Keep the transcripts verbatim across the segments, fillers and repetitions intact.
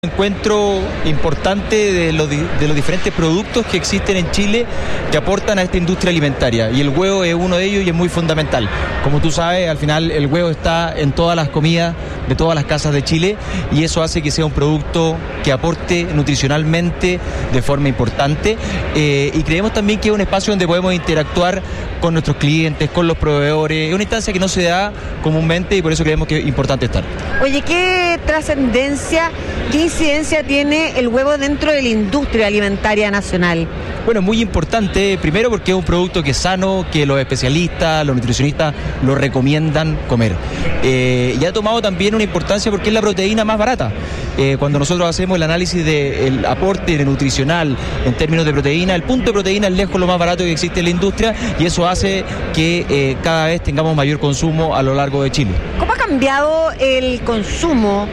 Encuentro importante de los, de los diferentes productos que existen en Chile que aportan a esta industria alimentaria, y el huevo es uno de ellos y es muy fundamental. Como tú sabes, al final el huevo está en todas las comidas de todas las casas de Chile, y eso hace que sea un producto que aporte nutricionalmente de forma importante, eh, y creemos también que es un espacio donde podemos interactuar con nuestros clientes, con los proveedores. Es una instancia que no se da comúnmente y por eso creemos que es importante estar. Oye, ¿qué trascendencia, qué incidencia tiene el huevo dentro de la industria alimentaria nacional? Bueno, muy importante, primero porque es un producto que es sano, que los especialistas, los nutricionistas lo recomiendan comer. Eh, y ha tomado también una importancia porque es la proteína más barata. Eh, cuando nosotros hacemos el análisis del aporte nutricional en términos de proteína, el punto de proteína es lejos lo más barato que existe en la industria, y eso hace que eh, cada vez tengamos mayor consumo a lo largo de Chile. ¿Cómo ha cambiado el consumo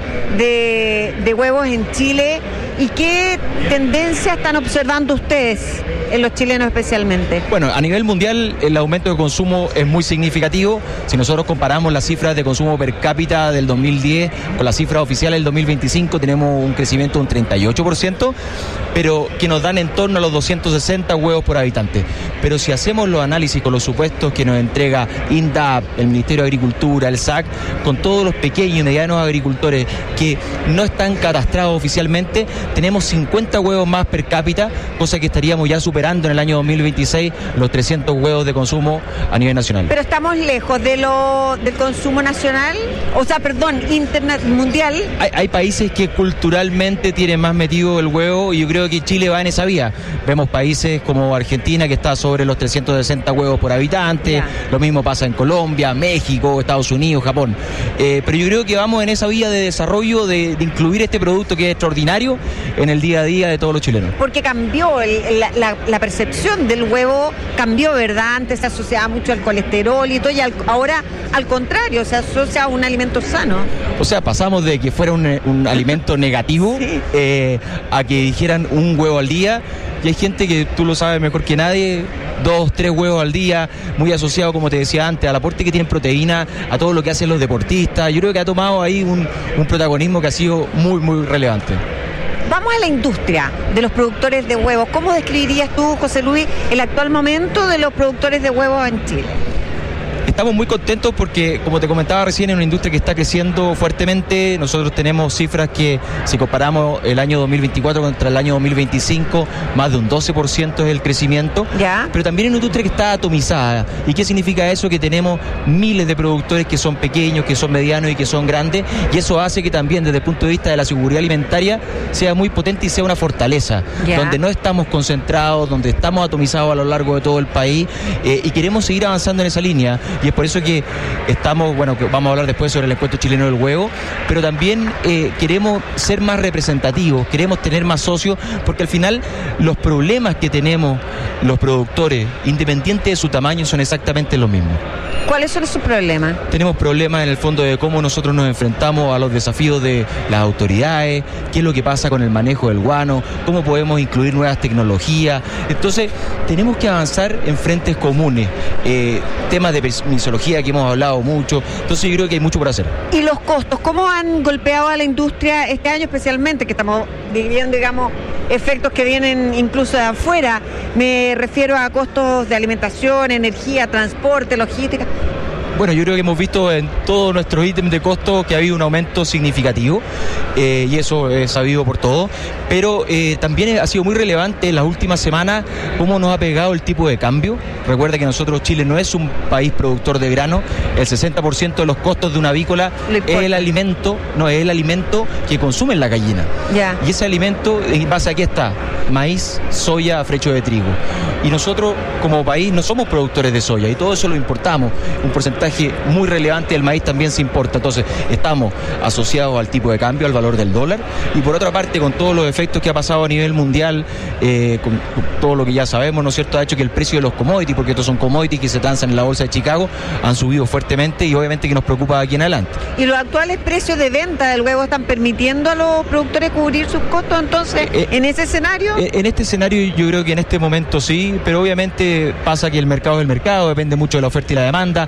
de, de huevos en Chile y qué tendencia están observando ustedes en los chilenos especialmente? Bueno, a nivel mundial el aumento de consumo es muy significativo. Si nosotros comparamos las cifras de consumo per cápita del dos mil diez con las cifras oficiales del dos mil veinticinco, tenemos un crecimiento de un treinta y ocho por ciento, pero que nos dan en torno a los doscientos sesenta huevos por habitante. Pero si hacemos los análisis con los supuestos que nos entrega INDAP, el Ministerio de Agricultura, el S A C, con todos los pequeños y medianos agricultores que no están cadastrados oficialmente, tenemos cincuenta huevos más per cápita, cosa que estaríamos ya superando en el año dos mil veintiséis los trescientos huevos de consumo a nivel nacional. Pero estamos lejos de lo del consumo nacional, o sea, perdón, interna mundial. Hay, hay países que culturalmente tienen más metido el huevo, y yo creo que Chile va en esa vía. Vemos países como Argentina, que está sobre los trescientos sesenta huevos por habitante, yeah. Lo mismo pasa en Colombia, México, Estados Unidos, Japón. Eh, pero yo creo que vamos en esa vía de desarrollo de, de incluir este producto que es extraordinario en el día a día de todos los chilenos. Porque cambió, el, la, la, la percepción del huevo cambió, ¿verdad? Antes se asociaba mucho al colesterol y todo, y al, ahora al contrario, se asocia a un alimento sano. O sea, pasamos de que fuera un, un alimento negativo, sí. eh, a que dijeran un huevo al día, y hay gente que tú lo sabes mejor que nadie, dos, tres huevos al día, muy asociado, como te decía antes, al aporte que tienen proteína, a todo lo que hacen los deportistas. Yo creo que ha tomado ahí un, un protagonismo que ha sido muy, muy relevante. Vamos a la industria de los productores de huevos. ¿Cómo describirías tú, José Luis, el actual momento de los productores de huevos en Chile? Estamos muy contentos porque, como te comentaba recién, es una industria que está creciendo fuertemente. Nosotros tenemos cifras que, si comparamos el año dos mil veinticuatro contra el año dos mil veinticinco, más de un doce por ciento es el crecimiento. ¿Ya? Pero también es una industria que está atomizada. ¿Y qué significa eso? Que tenemos miles de productores que son pequeños, que son medianos y que son grandes, y eso hace que también, desde el punto de vista de la seguridad alimentaria, sea muy potente y sea una fortaleza. ¿Ya? Donde no estamos concentrados, donde estamos atomizados a lo largo de todo el país, eh, y queremos seguir avanzando en esa línea. Y es por eso que estamos, bueno, que vamos a hablar después sobre el encuentro chileno del huevo, pero también eh, queremos ser más representativos, queremos tener más socios, porque al final los problemas que tenemos los productores, independiente de su tamaño, son exactamente los mismos. ¿Cuáles son esos problemas? Tenemos problemas en el fondo de cómo nosotros nos enfrentamos a los desafíos de las autoridades, qué es lo que pasa con el manejo del guano, cómo podemos incluir nuevas tecnologías. Entonces, tenemos que avanzar en frentes comunes, eh, temas de permisología que hemos hablado mucho. Entonces, yo creo que hay mucho por hacer. ¿Y los costos? ¿Cómo han golpeado a la industria este año especialmente, que estamos viviendo, digamos, efectos que vienen incluso de afuera? Me refiero a costos de alimentación, energía, transporte, logística. Bueno, yo creo que hemos visto en todos nuestros ítems de costo que ha habido un aumento significativo, eh, y eso es sabido por todos, pero eh, también ha sido muy relevante en las últimas semanas cómo nos ha pegado el tipo de cambio. Recuerda que nosotros, Chile no es un país productor de grano, el sesenta por ciento de los costos de una avícola es el alimento, no es el alimento que consumen la gallina. Yeah. Y ese alimento, en base a qué está, maíz, soya, frecho de trigo. Y nosotros como país no somos productores de soya, y todo eso lo importamos. Un porcentaje muy relevante del maíz también se importa. Entonces estamos asociados al tipo de cambio, al valor del dólar, y por otra parte, con todos los efectos que ha pasado a nivel mundial, eh, con, con todo lo que ya sabemos, ¿no es cierto?, ha hecho que el precio de los commodities, porque estos son commodities que se transan en la bolsa de Chicago, han subido fuertemente, y obviamente que nos preocupa aquí en adelante. ¿Y los actuales precios de venta del huevo están permitiendo a los productores cubrir sus costos entonces eh, eh, en ese escenario? Eh, en este escenario yo creo que en este momento sí, pero obviamente pasa que el mercado es el mercado, depende mucho de la oferta y la demanda. El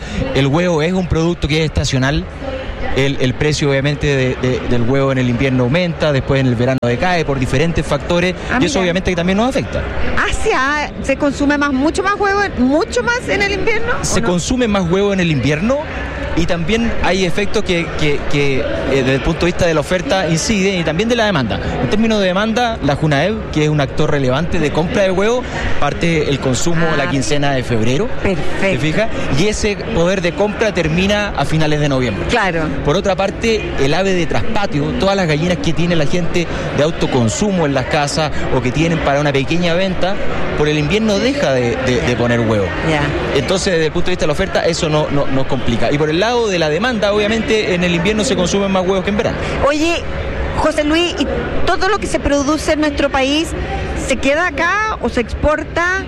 huevo es un producto que es estacional. El, el precio obviamente de, de, del huevo en el invierno aumenta, después en el verano decae por diferentes factores, ah, y eso obviamente que también nos afecta. Ah, sí, ah, ¿se consume más, mucho más huevo, mucho más en el invierno? Se no? consume más huevo en el invierno. Y también hay efectos que, que, que eh, desde el punto de vista de la oferta inciden, y también de la demanda. En términos de demanda, la Junaev, que es un actor relevante de compra de huevo, parte el consumo ah, la quincena de febrero. Perfecto. ¿Te fijas? Y ese poder de compra termina a finales de noviembre. Claro. Por otra parte, el ave de traspatio, todas las gallinas que tiene la gente de autoconsumo en las casas o que tienen para una pequeña venta, por el invierno deja de, de, de poner huevo. Yeah. Entonces, desde el punto de vista de la oferta, eso no, no, nos complica. Y por el lado de la demanda, obviamente en el invierno se consumen más huevos que en verano. Oye, José Luis, ¿y todo lo que se produce en nuestro país se queda acá o se exporta?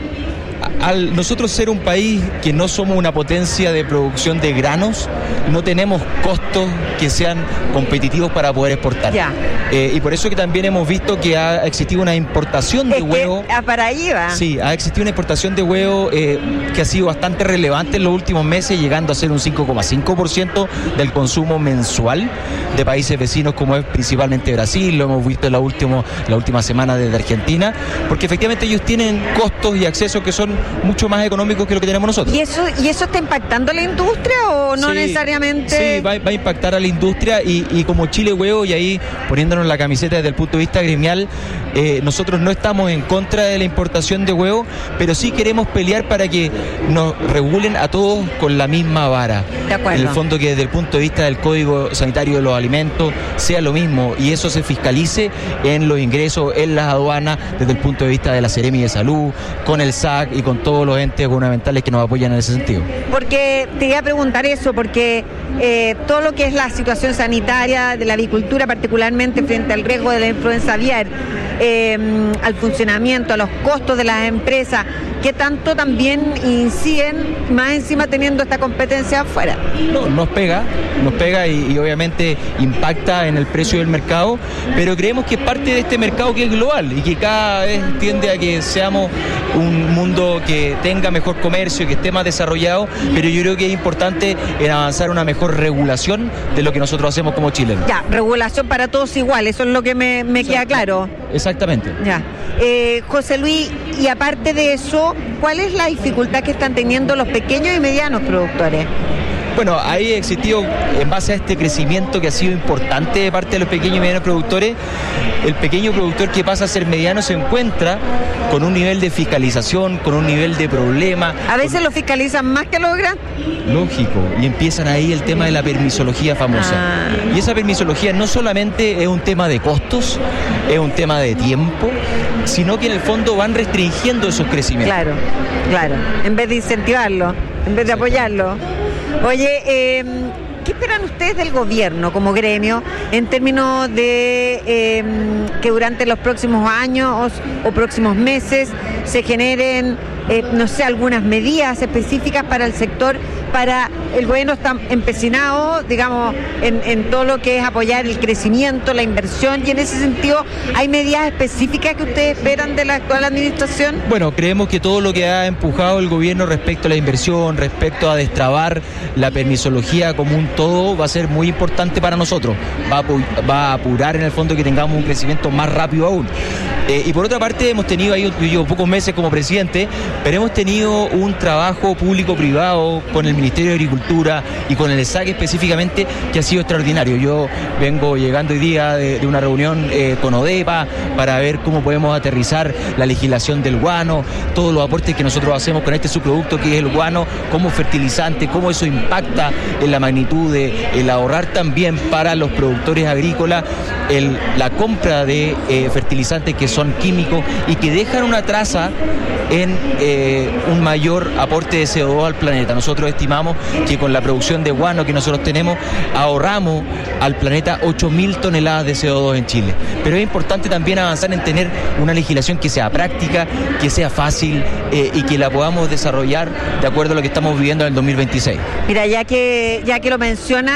Al nosotros ser un país que no somos una potencia de producción de granos, no tenemos costos que sean competitivos para poder exportar. Ya. Eh, y por eso que también hemos visto que ha existido una importación de es huevo. Que, para ahí va. Sí, ha existido una importación de huevo eh, que ha sido bastante relevante en los últimos meses, llegando a ser un cinco coma cinco por ciento del consumo mensual de países vecinos como es principalmente Brasil. Lo hemos visto en la, último, la última semana desde Argentina, porque efectivamente ellos tienen costos y accesos que son mucho más económicos que lo que tenemos nosotros. ¿Y eso, y eso está impactando a la industria o no sí, necesariamente? Sí, va, va a impactar a la industria y, y como Chile Huevo, y ahí poniéndonos la camiseta desde el punto de vista gremial, eh, nosotros no estamos en contra de la importación de huevo, pero sí queremos pelear para que nos regulen a todos con la misma vara. De acuerdo. En el fondo, que desde el punto de vista del Código Sanitario de los Alimentos sea lo mismo y eso se fiscalice en los ingresos, en las aduanas, desde el punto de vista de la Seremi de Salud, con el S A C y con todos los entes gubernamentales que nos apoyan en ese sentido. Porque te iba a preguntar eso, porque eh, todo lo que es la situación sanitaria de la avicultura, particularmente frente al riesgo de la influenza aviar, eh, al funcionamiento, a los costos de las empresas, ¿qué tanto también inciden, más encima teniendo esta competencia afuera? No, nos pega, nos pega y, y obviamente impacta en el precio del mercado, pero creemos que es parte de este mercado que es global y que cada vez tiende a que seamos un mundo que tenga mejor comercio, que esté más desarrollado, pero yo creo que es importante en avanzar una mejor regulación de lo que nosotros hacemos como chilenos. Ya, regulación para todos igual, eso es lo que me, me queda claro. Exactamente. Ya. Eh, José Luis, y aparte de eso, ¿cuál es la dificultad que están teniendo los pequeños y medianos productores? Bueno, ahí ha existido, en base a este crecimiento que ha sido importante de parte de los pequeños y medianos productores, el pequeño productor que pasa a ser mediano se encuentra con un nivel de fiscalización, con un nivel de problema. A veces con... lo fiscalizan más que los grandes. Lógico, y empiezan ahí el tema de la permisología famosa. Ah. Y esa permisología no solamente es un tema de costos, es un tema de tiempo, sino que en el fondo van restringiendo esos crecimientos. Claro, claro, en vez de incentivarlo, en vez de apoyarlo. Oye, eh, ¿qué esperan ustedes del gobierno como gremio en términos de eh, que durante los próximos años o, o próximos meses se generen, eh, no sé, algunas medidas específicas para el sector? Para el gobierno está empecinado, digamos, en, en todo lo que es apoyar el crecimiento, la inversión, y en ese sentido, ¿hay medidas específicas que ustedes esperan de la actual administración? Bueno, creemos que todo lo que ha empujado el gobierno respecto a la inversión, respecto a destrabar la permisología como un todo, va a ser muy importante para nosotros. Va a, va a apurar en el fondo que tengamos un crecimiento más rápido aún. Eh, y por otra parte, hemos tenido ahí, yo llevo pocos meses como presidente, pero hemos tenido un trabajo público-privado con el Ministerio de Agricultura y con el E S A C específicamente, que ha sido extraordinario. Yo vengo llegando hoy día de, de una reunión eh, con ODEPA para ver cómo podemos aterrizar la legislación del guano, todos los aportes que nosotros hacemos con este subproducto que es el guano como fertilizante, cómo eso impacta en la magnitud de el ahorrar también para los productores agrícolas el, la compra de eh, fertilizantes que son químicos y que dejan una traza en eh, un mayor aporte de C O dos al planeta. Nosotros estimamos que con la producción de guano que nosotros tenemos ahorramos al planeta ocho mil toneladas de C O dos en Chile. Pero es importante también avanzar en tener una legislación que sea práctica, que sea fácil eh, y que la podamos desarrollar de acuerdo a lo que estamos viviendo en el dos mil veintiséis. Mira, ya que, ya que lo mencionas,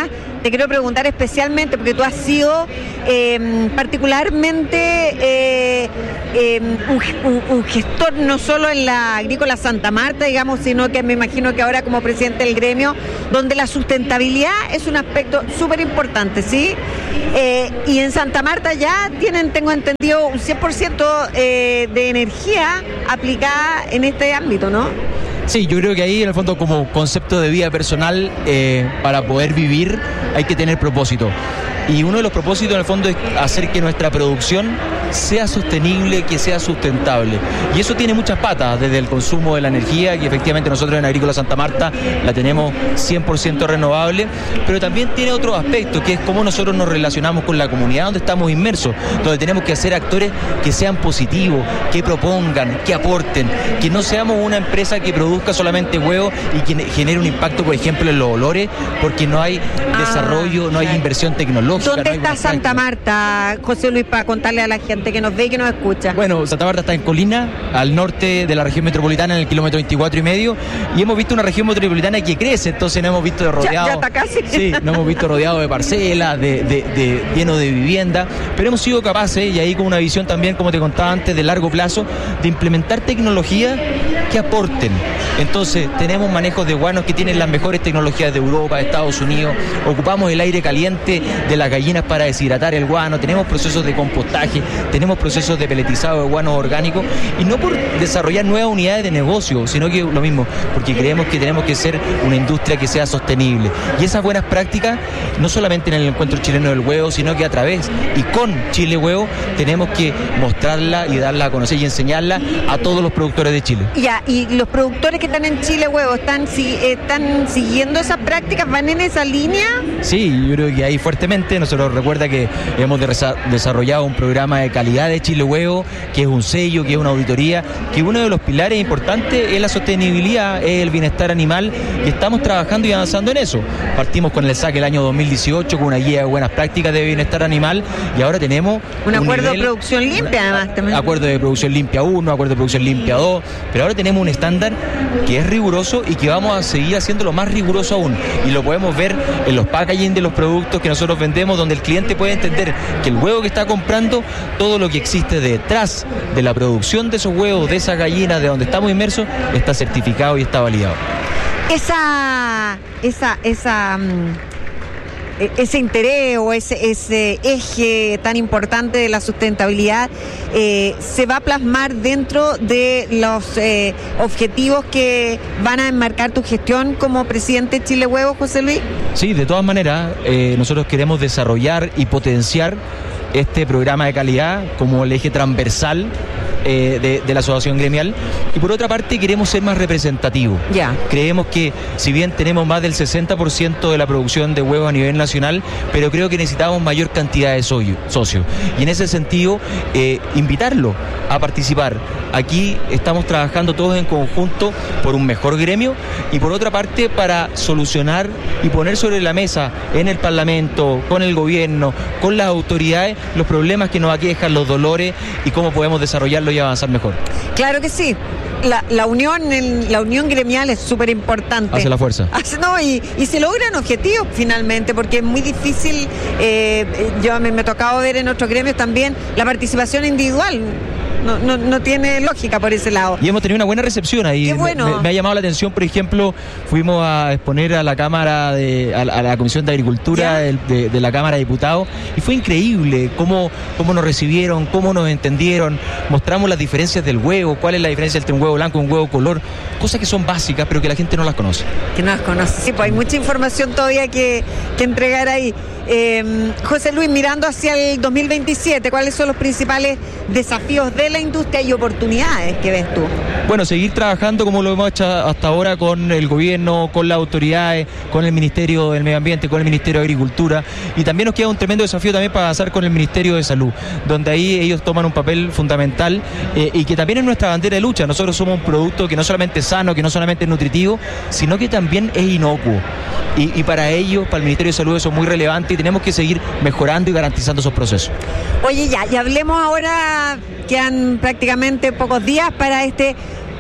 te quiero preguntar especialmente, porque tú has sido eh, particularmente eh, eh, un, un, un gestor no solo en la agrícola Santa Marta, digamos, sino que me imagino que ahora como presidente del gremio, donde la sustentabilidad es un aspecto súper importante, ¿sí? Eh, y en Santa Marta ya tienen, tengo entendido, un cien por ciento eh, de energía aplicada en este ámbito, ¿no? Sí, yo creo que ahí en el fondo como concepto de vida personal, eh, para poder vivir hay que tener propósito. Y uno de los propósitos en el fondo es hacer que nuestra producción sea sostenible, que sea sustentable. Y eso tiene muchas patas, desde el consumo de la energía, que efectivamente nosotros en Agrícola Santa Marta la tenemos cien por ciento renovable, pero también tiene otro aspecto, que es cómo nosotros nos relacionamos con la comunidad donde estamos inmersos, donde tenemos que hacer actores que sean positivos, que propongan, que aporten, que no seamos una empresa que produzca solamente huevos y que genere un impacto, por ejemplo, en los olores, porque no hay ah, desarrollo, no hay claro. inversión tecnológica. ¿Dónde no está Santa Marta, José Luis, para contarle a la gente que nos ve y que nos escucha? Bueno, Santa Marta está en Colina, al norte de la región metropolitana, en el kilómetro veinticuatro y medio, y hemos visto una región metropolitana que crece, entonces nos hemos visto rodeado. Ya, ya está casi. Sí, nos hemos visto rodeado de parcelas, de, de, de, lleno de vivienda, pero hemos sido capaces, y ahí con una visión también, como te contaba antes, de largo plazo, de implementar tecnologías que aporten. Entonces, tenemos manejos de guanos que tienen las mejores tecnologías de Europa, de Estados Unidos, ocupamos el aire caliente de las gallinas para deshidratar el guano, tenemos procesos de compostaje, tenemos procesos de peletizado de guanos orgánicos, y no por desarrollar nuevas unidades de negocio, sino que lo mismo, porque creemos que tenemos que ser una industria que sea sostenible. Y esas buenas prácticas, no solamente en el Encuentro Chileno del Huevo, sino que a través y con Chile Huevo, tenemos que mostrarla y darla a conocer y enseñarla a todos los productores de Chile. Ya, y los productores que están en Chile Huevo, ¿están, si, están siguiendo esas prácticas? ¿Van en esa línea? Sí, yo creo que ahí fuertemente. Nosotros recuerda que hemos desarrollado un programa de calidad de Chile Huevo, que es un sello, que es una auditoría, que uno de los pilares importantes es la sostenibilidad, es el bienestar animal, y estamos trabajando y avanzando en eso. Partimos con el S A C el año dos mil dieciocho, con una guía de buenas prácticas de bienestar animal, y ahora tenemos un, un acuerdo nivel, de producción limpia, además también. Acuerdo de producción limpia uno, acuerdo de producción limpia dos, pero ahora tenemos un estándar que es riguroso y que vamos a seguir haciéndolo más riguroso aún, y lo podemos ver en los packaging de los productos que nosotros vendemos, donde el cliente puede entender que el huevo que está comprando, todo lo que existe detrás de la producción de esos huevos, de esas gallinas, de donde estamos inmersos, está certificado y está validado. Esa, esa, esa, ese interés o ese, ese eje tan importante de la sustentabilidad eh, se va a plasmar dentro de los eh, objetivos que van a enmarcar tu gestión como presidente de Chile Huevo, José Luis. Sí, de todas maneras, eh, nosotros queremos desarrollar y potenciar este programa de calidad como el eje transversal eh, de, de la asociación gremial, y por otra parte queremos ser más representativos. Yeah. Creemos que si bien tenemos más del sesenta por ciento de la producción de huevos a nivel nacional, pero creo que necesitamos mayor cantidad de socios, y en ese sentido eh, invitarlo a participar. Aquí estamos trabajando todos en conjunto por un mejor gremio, y por otra parte para solucionar y poner sobre la mesa en el Parlamento, con el gobierno, con las autoridades, los problemas que nos aquejan, los dolores, y cómo podemos desarrollarlo y avanzar mejor. Claro que sí. La, la unión en, la unión gremial es súper importante. Hace la fuerza. Hace, no, y, y se logran objetivos finalmente, porque es muy difícil. Eh, yo me, me he tocado ver en otros gremios también la participación individual. No, no, no tiene lógica por ese lado. Y hemos tenido una buena recepción ahí. Qué bueno. Me, me ha llamado la atención, por ejemplo, fuimos a exponer a la Cámara, de, a, a la Comisión de Agricultura de, de, de la Cámara de Diputados, y fue increíble cómo, cómo nos recibieron, cómo nos entendieron. Mostramos las diferencias del huevo, cuál es la diferencia entre un huevo blanco y un huevo color, cosas que son básicas, pero que la gente no las conoce. Que no las conoce. Sí, pues hay mucha información todavía que, que entregar ahí. Eh, José Luis, mirando hacia el dos mil veintisiete, ¿cuáles son los principales desafíos de la industria y oportunidades que ves tú? Bueno, seguir trabajando como lo hemos hecho hasta ahora con el gobierno, con las autoridades, con el Ministerio del Medio Ambiente, con el Ministerio de Agricultura, y también nos queda un tremendo desafío también para avanzar con el Ministerio de Salud, donde ahí ellos toman un papel fundamental eh, y que también es nuestra bandera de lucha. Nosotros somos un producto que no solamente es sano, que no solamente es nutritivo, sino que también es inocuo. Y, y para ellos, para el Ministerio de Salud, eso es muy relevante, y tenemos que seguir mejorando y garantizando esos procesos. Oye, ya, y hablemos ahora, quedan prácticamente pocos días para este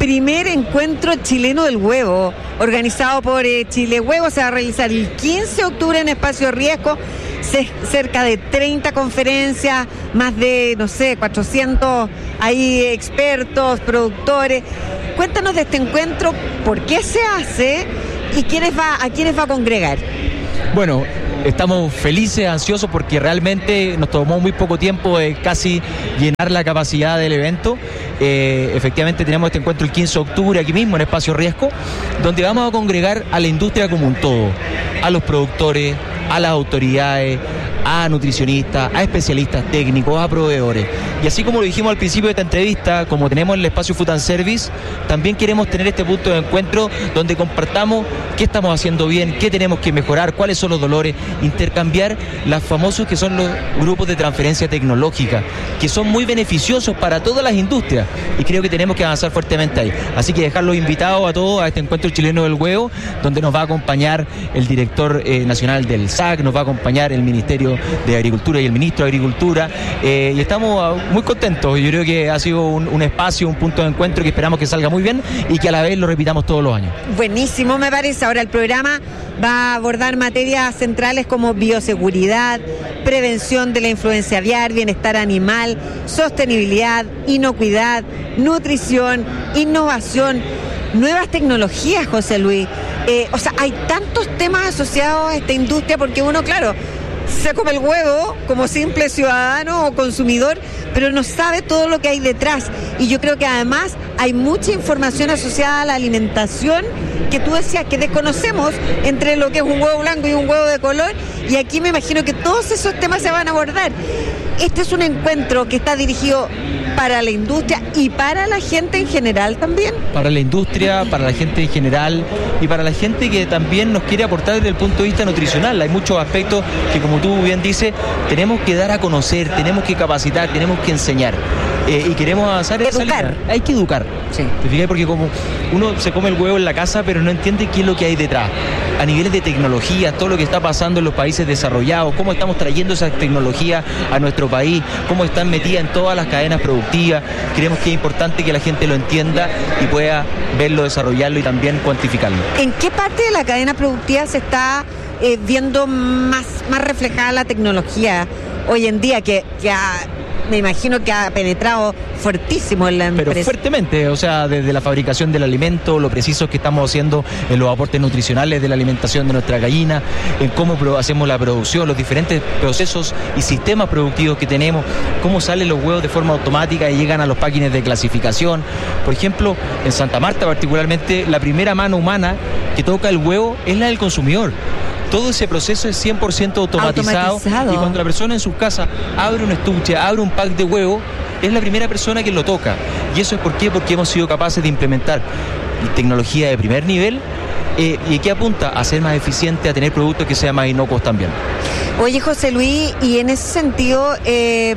primer encuentro chileno del huevo, organizado por eh, Chile Huevo. Se va a realizar el quince de octubre en Espacio Riesgo. C- cerca de treinta conferencias, más de, no sé, cuatrocientos ahí expertos, productores. Cuéntanos de este encuentro, por qué se hace y quiénes va, a quiénes va a congregar. Bueno, estamos felices, ansiosos, porque realmente nos tomó muy poco tiempo de casi llenar la capacidad del evento. Eh, efectivamente tenemos este encuentro el quince de octubre aquí mismo en Espacio Riesgo, donde vamos a congregar a la industria como un todo, a los productores, a las autoridades, a nutricionistas, a especialistas técnicos, a proveedores. Y así como lo dijimos al principio de esta entrevista, como tenemos el espacio Food and Service, también queremos tener este punto de encuentro donde compartamos qué estamos haciendo bien, qué tenemos que mejorar, cuáles son los dolores, intercambiar los famosos que son los grupos de transferencia tecnológica, que son muy beneficiosos para todas las industrias, y creo que tenemos que avanzar fuertemente ahí. Así que dejarlos invitados a todos a este encuentro chileno del huevo, donde nos va a acompañar el director eh, nacional del S A C, nos va a acompañar el Ministerio de Agricultura y el Ministro de Agricultura, eh, y estamos muy contentos. Yo creo que ha sido un, un espacio, un punto de encuentro que esperamos que salga muy bien y que a la vez lo repitamos todos los años. Buenísimo, me parece. Ahora el programa va a abordar materias centrales como bioseguridad, prevención de la influenza aviar, bienestar animal, sostenibilidad, inocuidad, nutrición, innovación, nuevas tecnologías, José Luis. Eh, o sea, hay tantos temas asociados a esta industria, porque uno, claro, se come el huevo como simple ciudadano o consumidor, pero no sabe todo lo que hay detrás. Y yo creo que además hay mucha información asociada a la alimentación que tú decías que desconocemos, entre lo que es un huevo blanco y un huevo de color, y aquí me imagino que todos esos temas se van a abordar. Este es un encuentro que está dirigido para la industria y para la gente en general también. Para la industria, para la gente en general y para la gente que también nos quiere aportar desde el punto de vista nutricional. Hay muchos aspectos que, como tú bien dices, tenemos que dar a conocer, tenemos que capacitar, tenemos que enseñar. Eh, y queremos avanzar en esa línea. Hay que educar. Sí. ¿Te fijas? Porque como uno se come el huevo en la casa, pero no entiende qué es lo que hay detrás. A niveles de tecnología, todo lo que está pasando en los países desarrollados, cómo estamos trayendo esas tecnologías a nuestro país, cómo están metidas en todas las cadenas productivas. Creemos que es importante que la gente lo entienda y pueda verlo, desarrollarlo y también cuantificarlo. ¿En qué parte de la cadena productiva se está eh, viendo más, más reflejada la tecnología hoy en día, que, que ha, me imagino que ha penetrado fuertísimo en la empresa? Pero fuertemente, o sea, desde la fabricación del alimento, lo precisos que estamos haciendo en los aportes nutricionales de la alimentación de nuestra gallina, en cómo pro- hacemos la producción, los diferentes procesos y sistemas productivos que tenemos, cómo salen los huevos de forma automática y llegan a los páquines de clasificación. Por ejemplo, en Santa Marta particularmente, la primera mano humana que toca el huevo es la del consumidor. Todo ese proceso es cien por ciento automatizado, automatizado. Y cuando la persona en su casa abre un estuche, abre un pack de huevo, es la primera persona que lo toca. ¿Y eso es por qué? Porque hemos sido capaces de implementar tecnología de primer nivel. Eh, ¿Y qué apunta? A ser más eficiente, a tener productos que sean más inocuos también. Oye, José Luis, y en ese sentido, eh,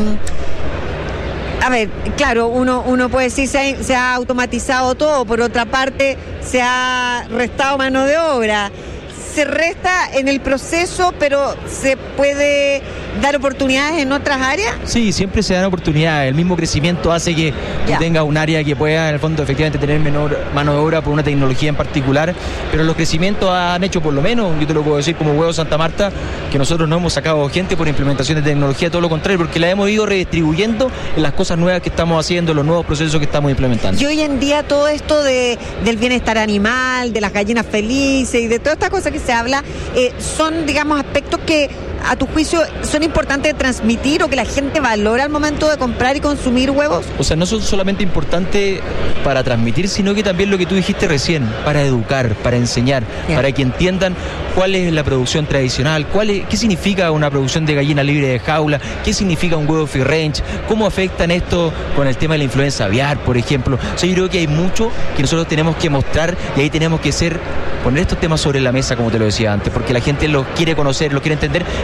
a ver, claro, uno, uno puede decir se ha, se ha automatizado todo, por otra parte se ha restado mano de obra. Se resta en el proceso, pero ¿se puede dar oportunidades en otras áreas? Sí, siempre se dan oportunidades. El mismo crecimiento hace que tú tengas un área que pueda, en el fondo, efectivamente tener menor mano de obra por una tecnología en particular, pero los crecimientos han hecho, por lo menos, yo te lo puedo decir como Huevo Santa Marta, que nosotros no hemos sacado gente por implementación de tecnología, todo lo contrario, porque la hemos ido redistribuyendo en las cosas nuevas que estamos haciendo, los nuevos procesos que estamos implementando. Y hoy en día todo esto de, del bienestar animal, de las gallinas felices y de todas estas cosas que se habla, eh, son, digamos, aspectos que a tu juicio son importantes de transmitir o que la gente valora al momento de comprar y consumir huevos. O sea, no son solamente importantes para transmitir, sino que también lo que tú dijiste recién, para educar, para enseñar, yeah. para que entiendan cuál es la producción tradicional, cuál es, qué significa una producción de gallina libre de jaula, qué significa un huevo free range, cómo afectan esto con el tema de la influenza aviar, por ejemplo. O sea, yo creo que hay mucho que nosotros tenemos que mostrar y ahí tenemos que ser, poner estos temas sobre la mesa, como te lo decía antes, porque la gente los quiere conocer, los quiere entender y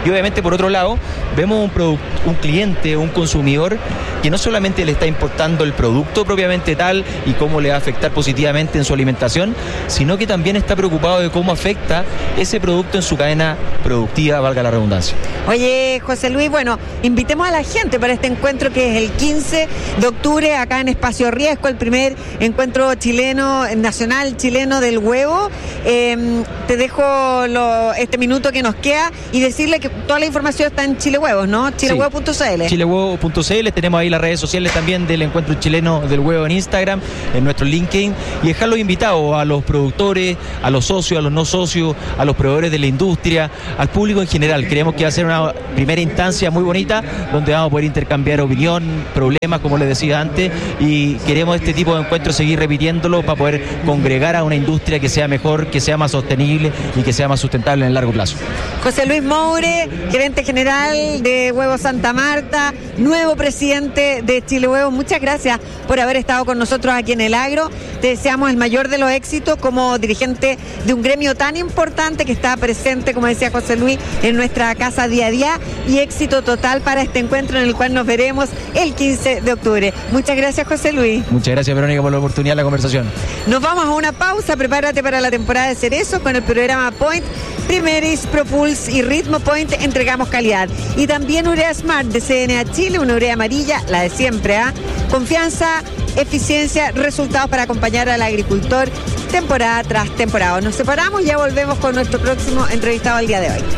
Y obviamente por otro lado vemos un, produ- un cliente, un consumidor que no solamente le está importando el producto propiamente tal y cómo le va a afectar positivamente en su alimentación, sino que también está preocupado de cómo afecta ese producto en su cadena productiva, valga la redundancia. Oye, José Luis, bueno, invitemos a la gente para este encuentro que es el quince de octubre acá en Espacio Riesgo, el primer encuentro chileno, nacional chileno del huevo. Eh, te dejo lo, este minuto que nos queda y decirle que toda la información está en Chile Huevos, ¿no? chile huevo punto c l. Sí, chile huevo punto c l, tenemos ahí las redes sociales también del encuentro chileno del huevo en Instagram, en nuestro LinkedIn, y dejarlos invitados a los productores, a los socios, a los no socios, a los proveedores de la industria, al público en general. Creemos que va a ser una primera instancia muy bonita donde vamos a poder intercambiar opinión, problemas, como les decía antes, y queremos este tipo de encuentros seguir repitiéndolo para poder congregar a una industria que sea mejor, que sea más sostenible y que sea más sustentable en el largo plazo. José Luis Moure, gerente general de Huevos Santa Marta, nuevo presidente de Chile Huevos, muchas gracias por haber estado con nosotros aquí en el Agro. Te deseamos el mayor de los éxitos como dirigente de un gremio tan importante que está presente, como decía José Luis, en nuestra casa día a día, y éxito total para este encuentro en el cual nos veremos el quince de octubre. Muchas gracias, José Luis. Muchas gracias, Verónica, por la oportunidad de la conversación. Nos vamos a una pausa, prepárate para la temporada de cerezos con el programa Point, Primeris, Propulse y Ritmo Point, entregamos calidad. Y también Urea Smart de C N A Chile, una urea amarilla, la de siempre, ¿ah? ¿eh? Confianza, eficiencia, resultados para acompañar al agricultor temporada tras temporada. Nos separamos y ya volvemos con nuestro próximo entrevistado al día de hoy.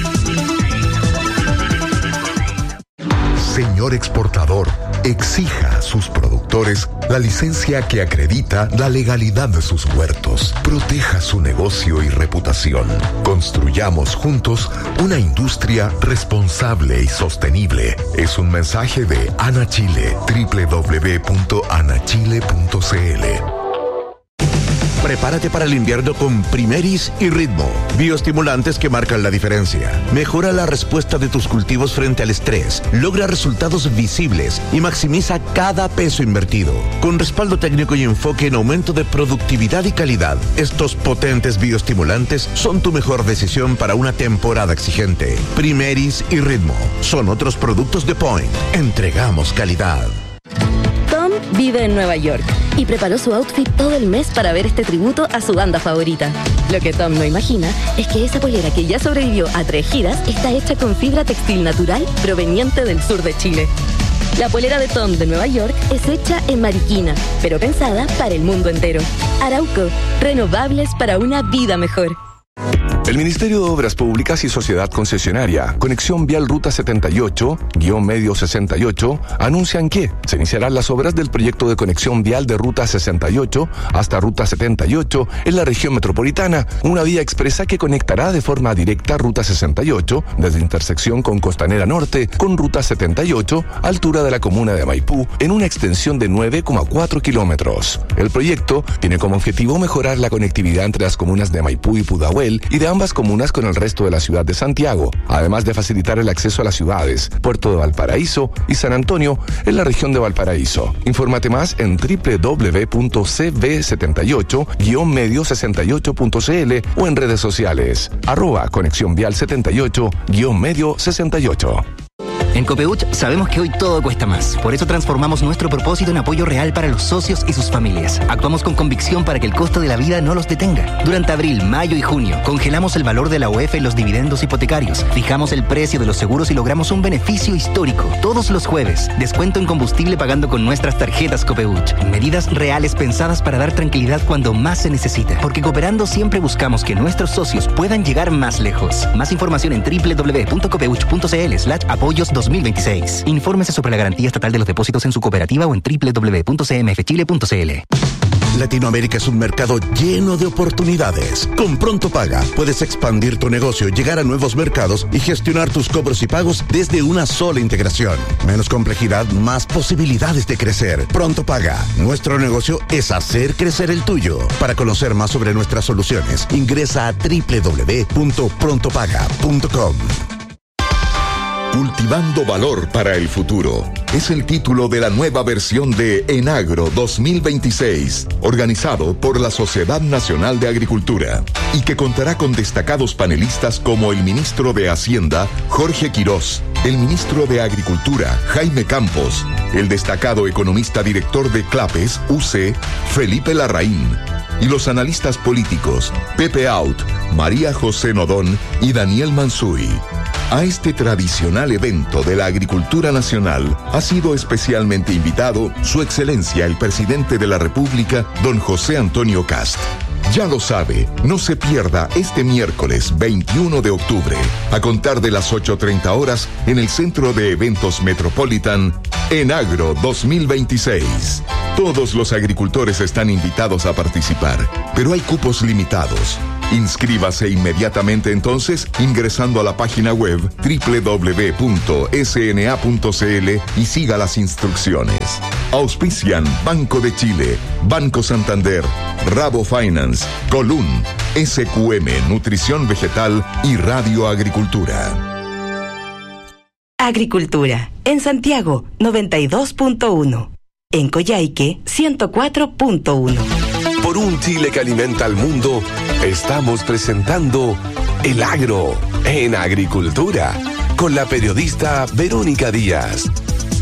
Señor exportador, exija a sus productores la licencia que acredita la legalidad de sus huertos. Proteja su negocio y reputación. Construyamos juntos una industria responsable y sostenible. Es un mensaje de AnaChile, doble u doble u doble u punto ana chile punto c l. Prepárate para el invierno con Primeris y Ritmo, bioestimulantes que marcan la diferencia. Mejora la respuesta de tus cultivos frente al estrés, logra resultados visibles y maximiza cada peso invertido. Con respaldo técnico y enfoque en aumento de productividad y calidad, estos potentes bioestimulantes son tu mejor decisión para una temporada exigente. Primeris y Ritmo son otros productos de Point. Entregamos calidad. Tom vive en Nueva York y preparó su outfit todo el mes para ver este tributo a su banda favorita. Lo que Tom no imagina es que esa polera que ya sobrevivió a tres giras está hecha con fibra textil natural proveniente del sur de Chile. La polera de Tom de Nueva York es hecha en Mariquina, pero pensada para el mundo entero. Arauco, renovables para una vida mejor. El Ministerio de Obras Públicas y Sociedad Concesionaria, Conexión Vial Ruta setenta y ocho, guión medio sesenta y ocho, anuncian que se iniciarán las obras del proyecto de conexión vial de Ruta sesenta y ocho hasta Ruta setenta y ocho en la región metropolitana, una vía expresa que conectará de forma directa Ruta sesenta y ocho desde intersección con Costanera Norte con Ruta setenta y ocho, altura de la comuna de Maipú, en una extensión de nueve coma cuatro kilómetros. El proyecto tiene como objetivo mejorar la conectividad entre las comunas de Maipú y Pudahuel y de ambas comunas con el resto de la ciudad de Santiago, además de facilitar el acceso a las ciudades Puerto de Valparaíso y San Antonio en la región de Valparaíso. Infórmate más en doble u doble u doble u punto c v setenta y ocho guión medio sesenta y ocho punto c l o en redes sociales arroba conexión vial setenta y ocho guión medio sesenta y ocho. En Copeuch sabemos que hoy todo cuesta más. Por eso transformamos nuestro propósito en apoyo real para los socios y sus familias. Actuamos con convicción para que el costo de la vida no los detenga. Durante abril, mayo y junio, congelamos el valor de la U E F en los dividendos hipotecarios, fijamos el precio de los seguros y logramos un beneficio histórico. Todos los jueves, descuento en combustible pagando con nuestras tarjetas Copeuch. Medidas reales pensadas para dar tranquilidad cuando más se necesita. Porque cooperando siempre buscamos que nuestros socios puedan llegar más lejos. Más información en doble u doble u doble u punto copeuch punto c l slash apoyos dos mil veintiséis. Infórmese sobre la garantía estatal de los depósitos en su cooperativa o en doble u doble u doble u punto c m f chile punto c l. Latinoamérica es un mercado lleno de oportunidades. Con Pronto Paga puedes expandir tu negocio, llegar a nuevos mercados y gestionar tus cobros y pagos desde una sola integración. Menos complejidad, más posibilidades de crecer. Pronto Paga. Nuestro negocio es hacer crecer el tuyo. Para conocer más sobre nuestras soluciones, ingresa a doble u doble u doble u punto pronto paga punto com. Cultivando valor para el futuro. es el título de la nueva versión de Enagro dos mil veintiséis, organizado por la Sociedad Nacional de Agricultura, y que contará con destacados panelistas como el ministro de Hacienda, Jorge Quirós, el ministro de Agricultura, Jaime Campos, el destacado economista director de Clapes, U C, Felipe Larraín, y los analistas políticos, Pepe Out, María José Nodón y Daniel Mansuy. A este tradicional evento de la agricultura nacional ha sido especialmente invitado Su Excelencia el Presidente de la República, don José Antonio Kast. Ya lo sabe, no se pierda este miércoles veintiuno de octubre, a contar de las ocho treinta horas, en el Centro de Eventos Metropolitan, Enagro dos mil veintiséis. Todos los agricultores están invitados a participar, pero hay cupos limitados. Inscríbase inmediatamente entonces ingresando a la página web doble u doble u doble u punto s n a punto c l y siga las instrucciones. Auspician Banco de Chile, Banco Santander, Rabo Finance, Colún, S Q M Nutrición Vegetal y Radio Agricultura. Agricultura, en Santiago, noventa y dos punto uno. En Coyhaique, ciento cuatro punto uno. Por un Chile que alimenta al mundo, estamos presentando El Agro en Agricultura, con la periodista Verónica Díaz.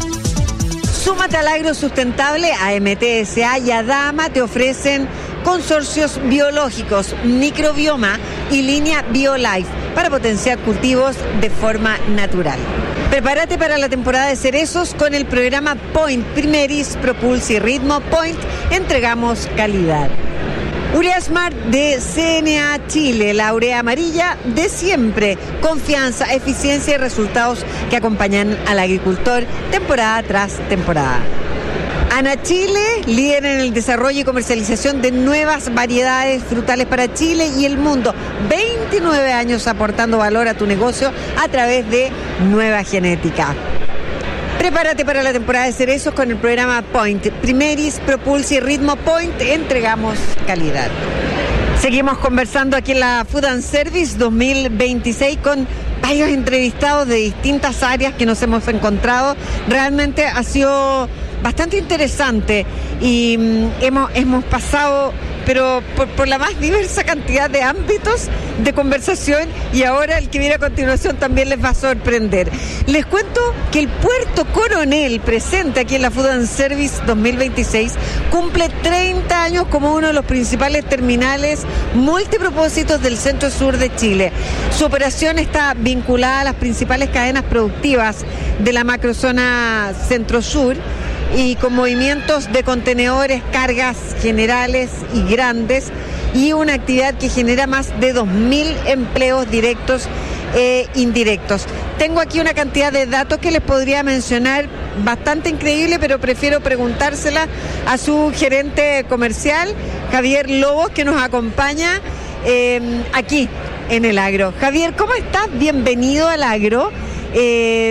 Súmate al agro sustentable. A M T S A y Adama te ofrecen consorcios biológicos, microbioma y línea BioLife para potenciar cultivos de forma natural. Prepárate para la temporada de cerezos con el programa Point. Primeris, Propulsa y Ritmo. Point, entregamos calidad. Urea Smart de C N A Chile, la urea amarilla de siempre. Confianza, eficiencia y resultados que acompañan al agricultor temporada tras temporada. Ana Chile, líder en el desarrollo y comercialización de nuevas variedades frutales para Chile y el mundo. veintinueve años aportando valor a tu negocio a través de nueva genética. Prepárate para la temporada de cerezos con el programa Point. Primeris, Propulsa y Ritmo. Point, entregamos calidad. Seguimos conversando aquí en la Food and Service dos mil veintiséis con varios entrevistados de distintas áreas que nos hemos encontrado. Realmente ha sido bastante interesante y mm, hemos, hemos pasado pero por, por la más diversa cantidad de ámbitos de conversación, y ahora el que viene a continuación también les va a sorprender. Les cuento que el Puerto Coronel, presente aquí en la Food and Service dos mil veintiséis, cumple treinta años como uno de los principales terminales multipropósitos del centro sur de Chile. Su operación está vinculada a las principales cadenas productivas de la macrozona centro-sur, y con movimientos de contenedores, cargas generales y grandes, y una actividad que genera más de dos mil empleos directos e indirectos. Tengo aquí una cantidad de datos que les podría mencionar, bastante increíble, pero prefiero preguntársela a su gerente comercial, Javier Lobos, que nos acompaña eh, aquí en el Agro. Javier, ¿cómo estás? Bienvenido al Agro. Eh,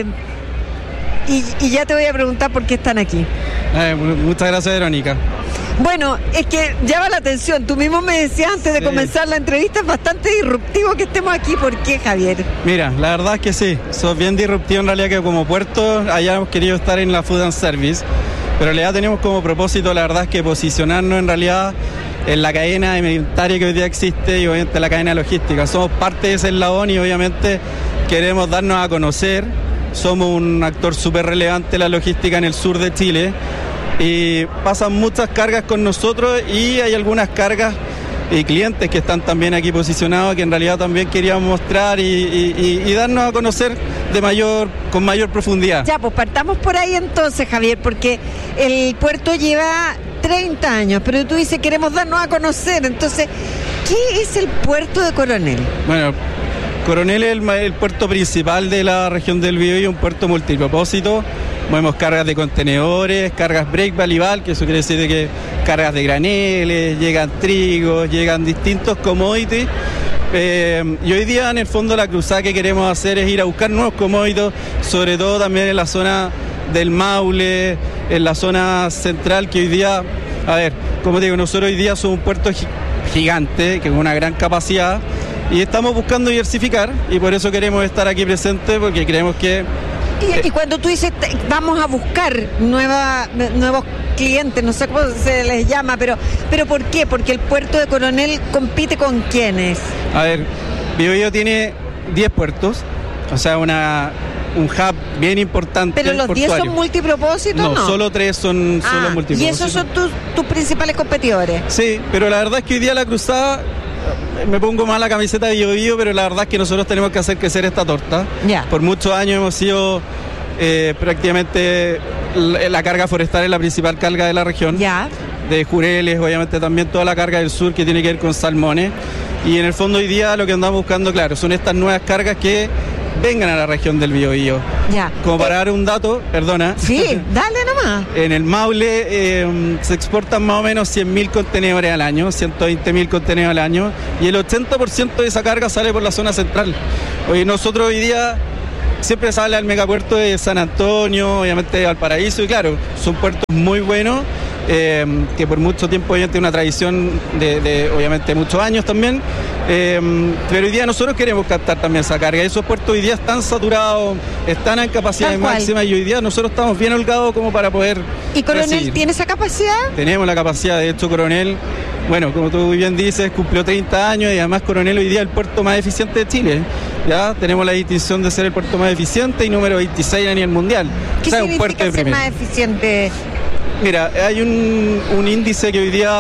Y, y ya te voy a preguntar por qué están aquí. Eh, muchas gracias, Verónica. Bueno, es que llama la atención. Tú mismo me decías antes de sí. comenzar la entrevista, es bastante disruptivo que estemos aquí. ¿Por qué, Javier? Mira, la verdad es que sí. Sos bien disruptivo en realidad, que como puerto allá hemos querido estar en la Food and Service, pero en realidad tenemos como propósito, la verdad es que posicionarnos en realidad en la cadena alimentaria que hoy día existe y obviamente la cadena logística. Somos parte de ese eslabón y obviamente queremos darnos a conocer. Somos un actor súper relevante en la logística en el sur de Chile y pasan muchas cargas con nosotros, y hay algunas cargas y clientes que están también aquí posicionados que en realidad también queríamos mostrar y, y, y darnos a conocer de mayor, con mayor profundidad. Ya, pues partamos por ahí entonces, Javier, porque el puerto lleva treinta años, pero tú dices queremos darnos a conocer. Entonces, ¿qué es el puerto de Coronel? Bueno, Coronel es el, el puerto principal de la región del Biobío, un puerto multipropósito. Movemos cargas de contenedores, cargas break valival, que eso quiere decir de que cargas de graneles, llegan trigos, llegan distintos commodities. Eh, y hoy día en el fondo la cruzada que queremos hacer es ir a buscar nuevos commodities, sobre todo también en la zona del Maule, en la zona central, que hoy día, a ver, como digo, nosotros hoy día somos un puerto gigante, que con una gran capacidad, y estamos buscando diversificar, y por eso queremos estar aquí presentes, porque creemos que Y, y cuando tú dices te, vamos a buscar nueva, nuevos clientes, no sé cómo se les llama, pero pero ¿por qué? Porque el puerto de Coronel compite con quiénes. A ver, Biobío tiene diez puertos, o sea, una un hub bien importante. ¿Pero los diez son multipropósitos? No, no, solo tres son ah, solo multipropósitos. ¿Y esos son tus, tus principales competidores? Sí, pero la verdad es que hoy día la cruzada, me pongo más la camiseta de Biobío, pero la verdad es que nosotros tenemos que hacer crecer esta torta. Ya. Por muchos años hemos sido eh, prácticamente la, la carga forestal es la principal carga de la región. Ya. De jureles, obviamente también toda la carga del sur que tiene que ver con salmones. Y en el fondo hoy día lo que andamos buscando, claro, son estas nuevas cargas que vengan a la región del Biobío. Ya. Como para eh, dar un dato, perdona. Sí, dale nomás. En el Maule eh, se exportan más o menos cien mil contenedores al año, ciento veinte mil contenedores al año, y el ochenta por ciento de esa carga sale por la zona central. Hoy nosotros hoy día siempre sale al megapuerto de San Antonio, obviamente de Valparaíso, y claro, son puertos muy buenos. Eh, que por mucho tiempo obviamente una tradición de, de obviamente muchos años también, eh, pero hoy día nosotros queremos captar también esa carga. Esos puertos hoy día están saturados, están en capacidad máxima, y hoy día nosotros estamos bien holgados como para poder ¿Y Coronel recibir. tiene esa capacidad? Tenemos la capacidad, de hecho Coronel, bueno, como tú muy bien dices, cumplió treinta años y además Coronel hoy día es el puerto más eficiente de Chile. Ya tenemos la distinción de ser el puerto más eficiente y número veintiséis a nivel mundial. ¿Qué o sea, significa un puerto de ser primera. más eficiente? Mira, hay un, un índice que hoy día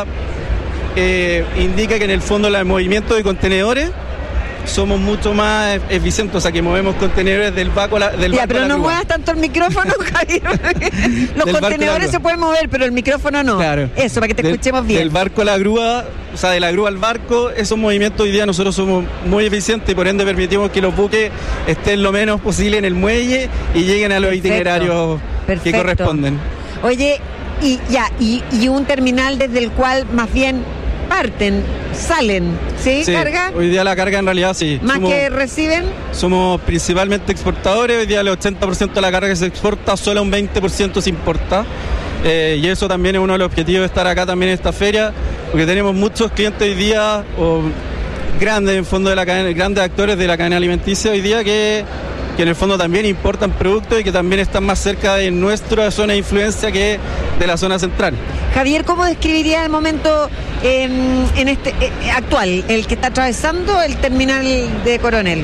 eh, indica que en el fondo el movimiento de contenedores somos mucho más eficientes, o sea que movemos contenedores del barco a la del Ya, barco pero a la no grúa. muevas tanto el micrófono, Javier. Los Del barco a la contenedores grúa. se pueden mover, pero el micrófono no. Claro. Eso, para que te Del- escuchemos bien. Del barco a la grúa, o sea, de la grúa al barco, esos movimientos hoy día nosotros somos muy eficientes y por ende permitimos que los buques estén lo menos posible en el muelle y lleguen a los Perfecto. itinerarios Perfecto. que corresponden. Oye, y ya, y, y un terminal desde el cual más bien parten, salen, ¿sí? Sí, ¿Carga? hoy día la carga en realidad sí. Más somos- que reciben. Somos principalmente exportadores, hoy día el ochenta por ciento de la carga que se exporta, solo un veinte por ciento se importa. Eh, y eso también es uno de los objetivos de estar acá también en esta feria, porque tenemos muchos clientes hoy día, o grandes en fondo de la cadena, grandes actores de la cadena alimenticia hoy día que, que en el fondo también importan productos y que también están más cerca de nuestra zona de influencia que de la zona central. Javier, ¿cómo describiría el momento eh, en este eh, actual, el que está atravesando el terminal de Coronel?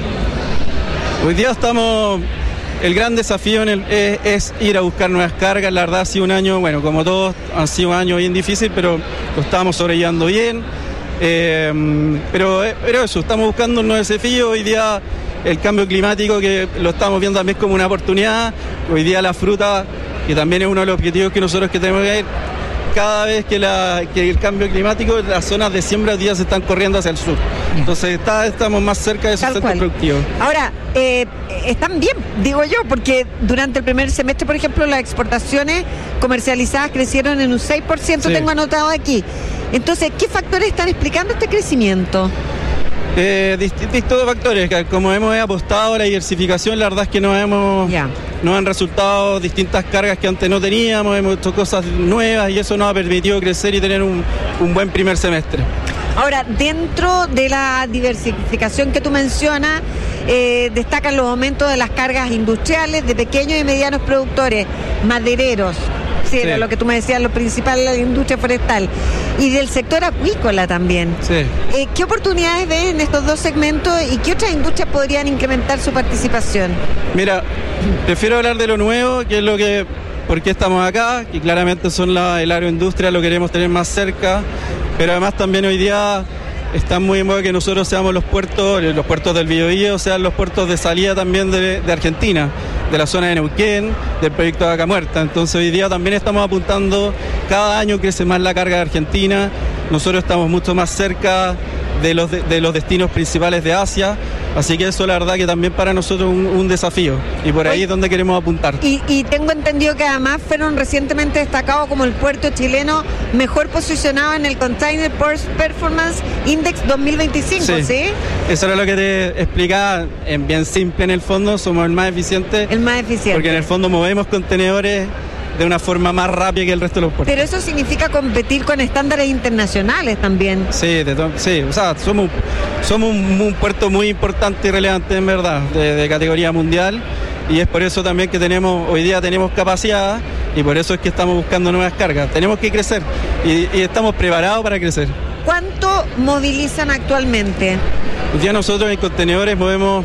Hoy día estamos, el gran desafío en el, es, es ir a buscar nuevas cargas. La verdad ha sido un año, bueno, como todos, han sido un año bien difícil, pero lo estamos sobrellevando bien. Eh, pero, pero eso, estamos buscando un nuevo desafío. Hoy día el cambio climático, que lo estamos viendo también como una oportunidad. Hoy día la fruta, que también es uno de los objetivos que nosotros que tenemos que ir. Cada vez que, la, que el cambio climático, las zonas de siembra hoy día se están corriendo hacia el sur. Entonces está, estamos más cerca de esos Tal centros cual. productivos. Ahora, eh, están bien, digo yo, porque durante el primer semestre, por ejemplo, las exportaciones comercializadas crecieron en un seis por ciento, Sí. tengo anotado aquí. Entonces, ¿qué factores están explicando este crecimiento? Eh, dist- distintos factores, que como hemos apostado a la diversificación, la verdad es que nos hemos Ya. nos han resultado distintas cargas que antes no teníamos, hemos hecho cosas nuevas y eso nos ha permitido crecer y tener un, un buen primer semestre. Ahora, dentro de la diversificación que tú mencionas, eh, destacan los aumentos de las cargas industriales de pequeños y medianos productores, madereros, sí, Sí. era lo que tú me decías, lo principal de la industria forestal, y del sector acuícola también. Sí. Eh, ¿Qué oportunidades ves en estos dos segmentos y qué otras industrias podrían incrementar su participación? Mira, prefiero hablar de lo nuevo, que es lo que, por qué estamos acá, que claramente son la, el agroindustria, lo queremos tener más cerca, pero además también hoy día está muy en moda que nosotros seamos los puertos, los puertos del Biobío, sean los puertos de salida también de, de Argentina, de la zona de Neuquén, del proyecto de Vaca Muerta. Entonces hoy día también estamos apuntando, cada año crece más la carga de Argentina, nosotros estamos mucho más cerca de los, de, de los destinos principales de Asia, así que eso la verdad que también para nosotros es un, un desafío y por ahí Oye, es donde queremos apuntar. Y, y tengo entendido que además fueron recientemente destacados como el puerto chileno mejor posicionado en el Container Port Performance Index dos mil veinticinco, ¿sí? Sí. Eso era lo que te explicaba, en bien simple en el fondo, somos el más eficiente, El más eficiente. porque en el fondo movemos contenedores de una forma más rápida que el resto de los puertos. Pero eso significa competir con estándares internacionales también. Sí, de to- sí, o sea, somos, somos un, un puerto muy importante y relevante en verdad, de, de categoría mundial, y es por eso también que tenemos hoy día tenemos capacidad y por eso es que estamos buscando nuevas cargas. Tenemos que crecer y, y estamos preparados para crecer. ¿Cuánto movilizan actualmente? Hoy día nosotros en contenedores movemos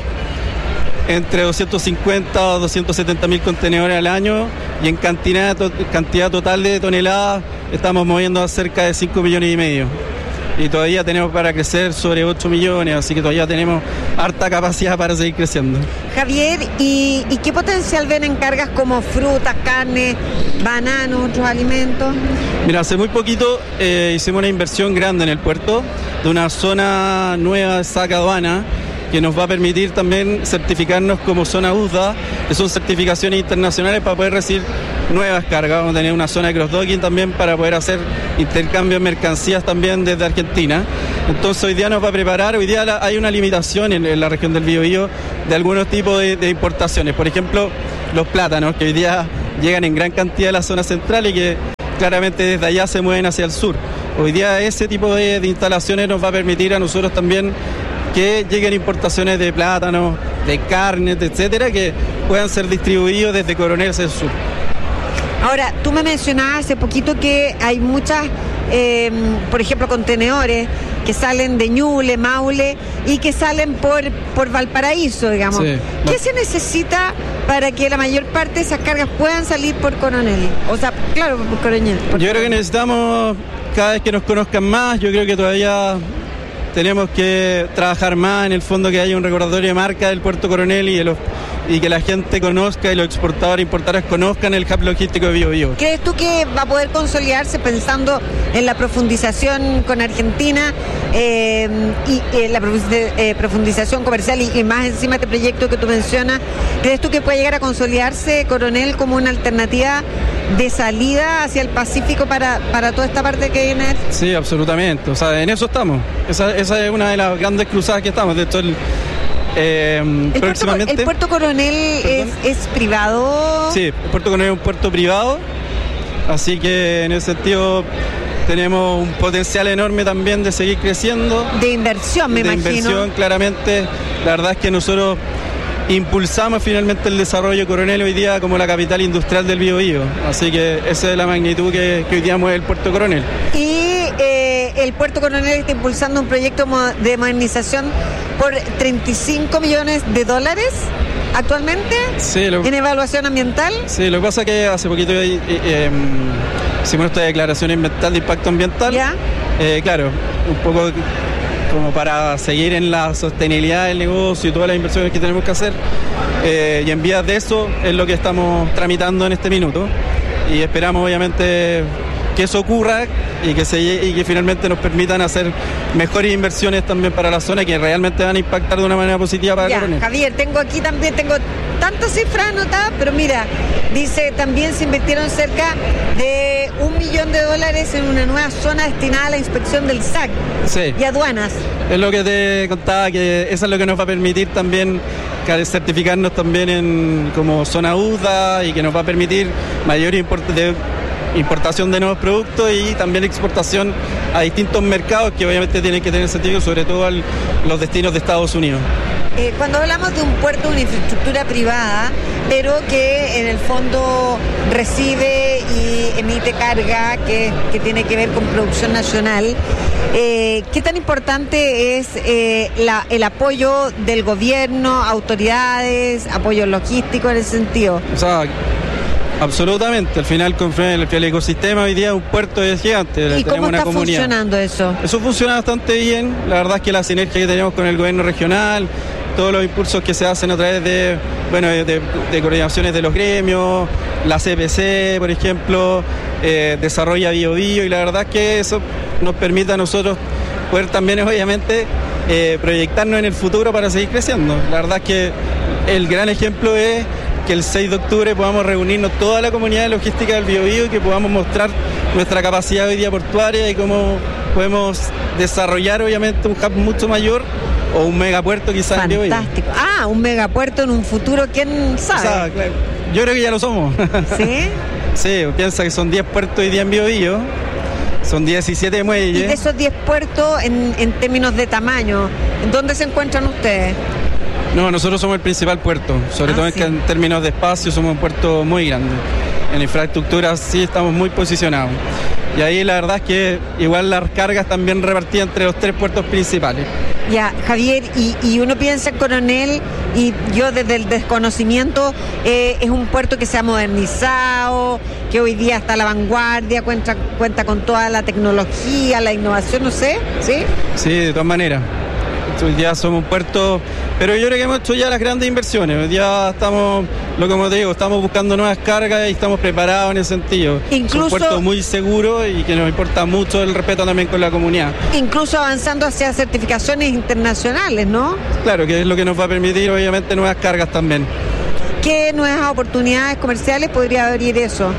entre doscientos cincuenta o doscientos setenta mil contenedores al año y en cantidad, to- cantidad total de toneladas estamos moviendo a cerca de cinco millones y medio. Y todavía tenemos para crecer sobre ocho millones, así que todavía tenemos harta capacidad para seguir creciendo. Javier, ¿y, y qué potencial ven en cargas como frutas, carne, bananos, otros alimentos? Mira, hace muy poquito eh, hicimos una inversión grande en el puerto de una zona nueva de saca aduana que nos va a permitir también certificarnos como zona U S D A, que son certificaciones internacionales para poder recibir nuevas cargas. Vamos a tener una zona de cross-docking también para poder hacer intercambio de mercancías también desde Argentina. Entonces hoy día nos va a preparar, hoy día la, hay una limitación en, en la región del Biobío de algunos tipos de, de importaciones. Por ejemplo, los plátanos, que hoy día llegan en gran cantidad a la zona central y que claramente desde allá se mueven hacia el sur. Hoy día ese tipo de, de instalaciones nos va a permitir a nosotros también que lleguen importaciones de plátanos, de carnes, etcétera, que puedan ser distribuidos desde Coronel hacia el sur. Ahora, tú me mencionabas hace poquito que hay muchas, eh, por ejemplo, contenedores que salen de Ñuble, Maule y que salen por, por Valparaíso, digamos. Sí. ¿Qué se necesita para que la mayor parte de esas cargas puedan salir por Coronel? O sea, claro, por Coronel. Por yo creo que necesitamos, cada vez que nos conozcan más, yo creo que todavía tenemos que trabajar más en el fondo, que haya un recordatorio de marca del Puerto Coronel y, de los, y que la gente conozca y los exportadores e importadores conozcan el hub logístico de Biobío. ¿Crees tú que va a poder consolidarse pensando en la profundización con Argentina eh, y eh, la eh, profundización comercial y, y más encima de este proyecto que tú mencionas? ¿Crees tú que puede llegar a consolidarse Coronel como una alternativa de salida hacia el Pacífico para, para toda esta parte que viene? Sí, absolutamente. O sea, en eso estamos. Esa, esa es una de las grandes cruzadas que estamos. De hecho, el, eh, el, próximamente, puerto, ¿El puerto Coronel es, es privado? Sí, el puerto Coronel es un puerto privado. Así que en ese sentido tenemos un potencial enorme también de seguir creciendo. De inversión, me de imagino. De inversión, claramente. La verdad es que nosotros impulsamos finalmente el desarrollo de Coronel hoy día como la capital industrial del Biobío. Así que esa es la magnitud que, que hoy día mueve el puerto Coronel. Y eh, el puerto Coronel está impulsando un proyecto de modernización por treinta y cinco millones de dólares actualmente, sí, lo, en evaluación ambiental. Sí, lo que pasa es que hace poquito eh, eh, hicimos esta declaración ambiental de impacto ambiental. ¿Ya? Eh, claro, un poco como para seguir en la sostenibilidad del negocio y todas las inversiones que tenemos que hacer. Eh, y en vías de eso es lo que estamos tramitando en este minuto. Y esperamos obviamente que eso ocurra y que, se, y que finalmente nos permitan hacer mejores inversiones también para la zona que realmente van a impactar de una manera positiva para ya, Coronel. Javier, tengo aquí también, tengo tantas cifras anotadas, pero mira, dice también se invirtieron cerca de un millón de dólares en una nueva zona destinada a la inspección del S A C sí. y aduanas. Es lo que te contaba, que eso es lo que nos va a permitir también certificarnos también en como zona U S D A y que nos va a permitir mayor import de importación de nuevos productos y también exportación a distintos mercados que obviamente tienen que tener sentido, sobre todo a los destinos de Estados Unidos. Eh, cuando hablamos de un puerto, una infraestructura privada, pero que en el fondo recibe y emite carga que, que tiene que ver con producción nacional, eh, ¿qué tan importante es eh, la, el apoyo del gobierno, autoridades, apoyo logístico en ese sentido? O sea, absolutamente, al final con el, el ecosistema hoy día un puerto es gigante. ¿Y cómo está funcionando eso? Eso funciona bastante bien, la verdad es que la sinergia que tenemos con el gobierno regional, todos los impulsos que se hacen a través de, bueno, de, de, de coordinaciones de los gremios, la C P C, por ejemplo, eh, desarrolla Biobío y la verdad es que eso nos permite a nosotros poder también obviamente eh, proyectarnos en el futuro para seguir creciendo. La verdad es que el gran ejemplo es que el seis de octubre podamos reunirnos toda la comunidad de logística del Biobío y que podamos mostrar nuestra capacidad hoy día portuaria y cómo podemos desarrollar obviamente un hub mucho mayor o un megapuerto quizás en Biobío. Fantástico. Ah, un megapuerto en un futuro, ¿quién sabe? O sea, claro, yo creo que ya lo somos. ¿Sí? Sí, piensa que son diez puertos hoy día en Biobío, son diecisiete muelles. Y de esos diez puertos, en, en términos de tamaño, ¿en dónde se encuentran ustedes? No, nosotros somos el principal puerto, sobre Ah, todo sí. en términos de espacio somos un puerto muy grande. En infraestructura sí estamos muy posicionados. Y ahí la verdad es que igual las cargas también repartidas entre los tres puertos principales. Ya, Javier, y, y uno piensa en Coronel, y yo desde el desconocimiento, eh, es un puerto que se ha modernizado, que hoy día está a la vanguardia, cuenta, cuenta con toda la tecnología, la innovación, no sé, ¿sí? Sí, de todas maneras. Hoy día somos un puerto, pero yo creo que hemos hecho ya las grandes inversiones. Hoy día estamos, lo como te digo, estamos buscando nuevas cargas y estamos preparados en ese sentido. Incluso- es un puerto muy seguro y que nos importa mucho el respeto también con la comunidad. Incluso avanzando hacia certificaciones internacionales, ¿no? Claro, que es lo que nos va a permitir obviamente nuevas cargas también. ¿Qué nuevas oportunidades comerciales podría abrir eso?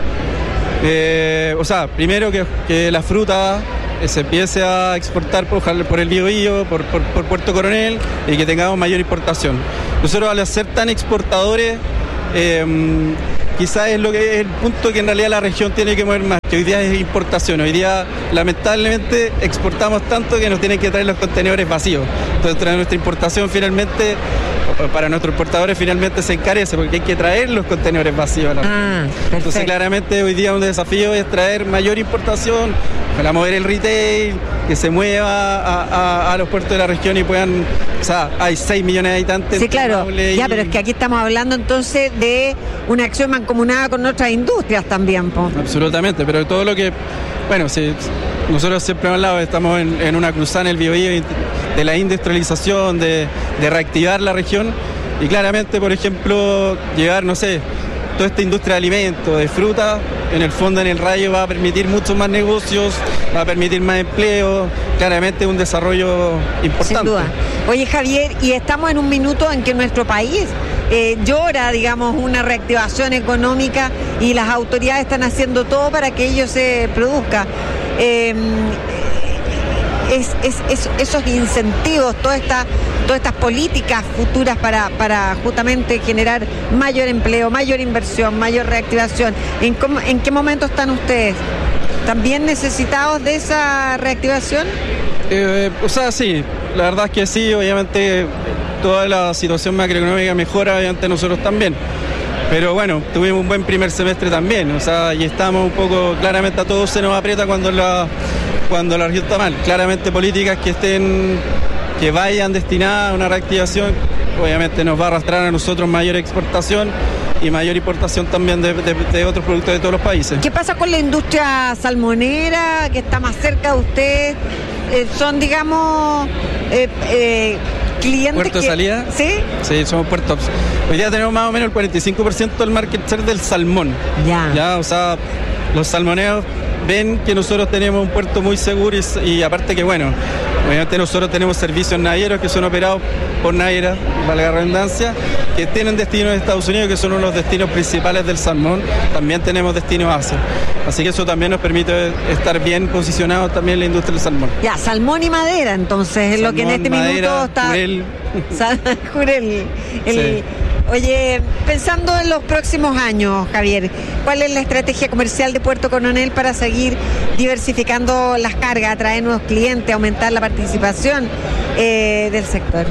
Eh, o sea, primero que, que la fruta eh, se empiece a exportar por, por el Biobío, por, por, por Puerto Coronel y que tengamos mayor importación. Nosotros al ser tan exportadores, eh, quizás es lo que es el punto que en realidad la región tiene que mover más, que hoy día es importación. Hoy día lamentablemente exportamos tanto que nos tienen que traer los contenedores vacíos. Entonces traer nuestra importación finalmente, para nuestros importadores finalmente se encarece porque hay que traer los contenedores vacíos a la región. Ah, Entonces perfecto. claramente hoy día un desafío es traer mayor importación para mover el retail, que se mueva a, a- a los puertos de la región y puedan, o sea, hay seis millones de habitantes. Sí, claro. Maule Ya, y- pero es que aquí estamos hablando entonces de una acción mancomunada con otras industrias también, po. Absolutamente, pero todo lo que, bueno, si, nosotros siempre hemos hablado, estamos en, en una cruzada en el Biobío de la industrialización, de, de reactivar la región y claramente, por ejemplo, llevar, no sé, toda esta industria de alimentos, de fruta, en el fondo en el rayo va a permitir muchos más negocios, va a permitir más empleo, claramente un desarrollo importante. Sin duda. Oye, Javier, y estamos en un minuto en que nuestro país eh, llora, digamos, una reactivación económica y las autoridades están haciendo todo para que ello se produzca. Eh, es, es- es- esos incentivos, toda esta, todas estas políticas futuras para, para justamente generar mayor empleo, mayor inversión, mayor reactivación. ¿En, cómo- en qué momento están ustedes? ¿También necesitados de esa reactivación? Eh, o sea, sí, la verdad es que sí, obviamente toda la situación macroeconómica mejora, obviamente nosotros también. Pero bueno, tuvimos un buen primer semestre también, o sea, y estamos un poco, claramente a todos se nos aprieta cuando la, cuando la región está mal. Claramente políticas que estén, que vayan destinadas a una reactivación, obviamente nos va a arrastrar a nosotros mayor exportación y mayor importación también de, de- de otros productos de todos los países. ¿Qué pasa con la industria salmonera que está más cerca de usted? Eh, son, digamos, eh, eh, clientes ¿Puerto de que... salida? ¿Sí? Sí, somos puertos. Hoy día tenemos más o menos el cuarenta y cinco por ciento del market share del salmón. Ya. Ya, o sea, los salmoneros ven que nosotros tenemos un puerto muy seguro y, y aparte que, bueno, obviamente nosotros tenemos servicios navieros que son operados por navieras, valga la redundancia, que tienen destinos en Estados Unidos, que son uno de los destinos principales del salmón. También tenemos destinos Asia. Así que eso también nos permite estar bien posicionados también en la industria del salmón. Ya, salmón y madera, entonces, es lo que en Salmón, este minuto madera, está... jurel. Sal- Jurel. El- Sí. Oye, pensando en los próximos años, Javier, ¿cuál es la estrategia comercial de Puerto Coronel para seguir diversificando las cargas, atraer nuevos clientes, aumentar la participación eh, del sector?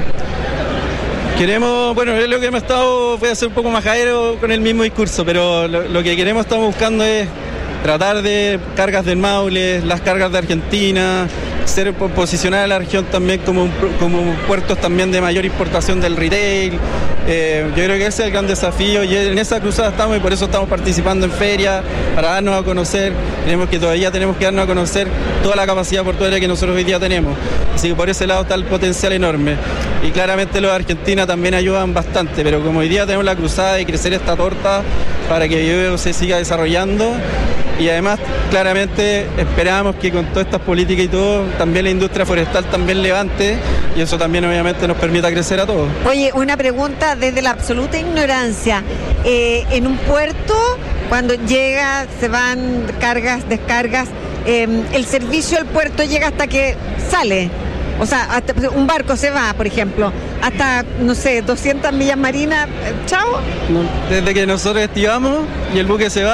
Queremos, bueno, es lo que hemos estado, voy a ser un poco majadero con el mismo discurso, pero lo, lo que queremos, estamos buscando es tratar de cargas del Maule, las cargas de Argentina, ser posicionar a la región también como, un, como puertos también de mayor importación del retail. Eh, yo creo que ese es el gran desafío y en esa cruzada estamos y por eso estamos participando en ferias, para darnos a conocer. Creemos que todavía tenemos que darnos a conocer toda la capacidad portuaria que nosotros hoy día tenemos. Así que por ese lado está el potencial enorme. Y claramente los de Argentina también ayudan bastante, pero como hoy día tenemos la cruzada de crecer esta torta para que Biobío se siga desarrollando. Y además, claramente, esperamos que con todas estas políticas y todo, también la industria forestal también levante y eso también obviamente nos permita crecer a todos. Oye, una pregunta desde la absoluta ignorancia. Eh, en un puerto, cuando llega, se van cargas, descargas, eh, el servicio al puerto llega hasta que sale. O sea, hasta un barco se va, por ejemplo, hasta, no sé, doscientas millas marinas, eh, chao. Desde que nosotros estivamos y el buque se va,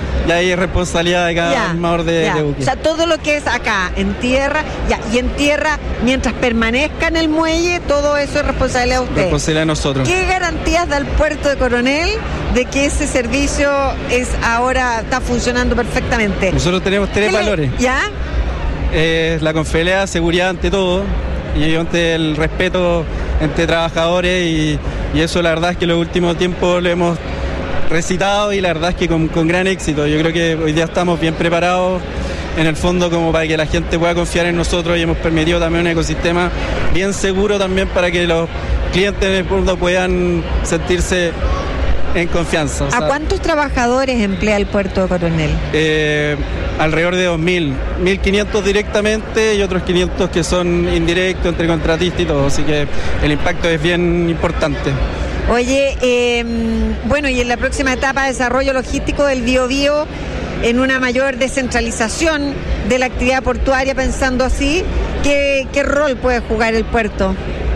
ya ahí es responsabilidad de cada Ya, armador de, ya. de buque. O sea, todo lo que es acá, en tierra, ya, y en tierra, mientras permanezca en el muelle, todo eso es responsabilidad de usted. Responsabilidad de nosotros. ¿Qué garantías da el puerto de Coronel de que ese servicio es ahora está funcionando perfectamente? Nosotros tenemos tres ¿Qué le- valores. ¿Ya? Eh, la confiabilidad, seguridad ante todo, y ante el respeto entre trabajadores, y, y eso la verdad es que en los últimos tiempos lo hemos recitado y la verdad es que con, con gran éxito. Yo creo que hoy día estamos bien preparados en el fondo como para que la gente pueda confiar en nosotros, y hemos permitido también un ecosistema bien seguro también para que los clientes en el fondo puedan sentirse en confianza. O ¿A sea, cuántos trabajadores emplea el puerto de Coronel? eh, alrededor de dos mil, mil quinientos directamente y otros quinientos que son indirectos entre contratistas y todo, así que el impacto es bien importante. Oye, eh, bueno, y en la próxima etapa de desarrollo logístico del Biobío, en una mayor descentralización de la actividad portuaria, pensando así, ¿qué, qué rol puede jugar el puerto?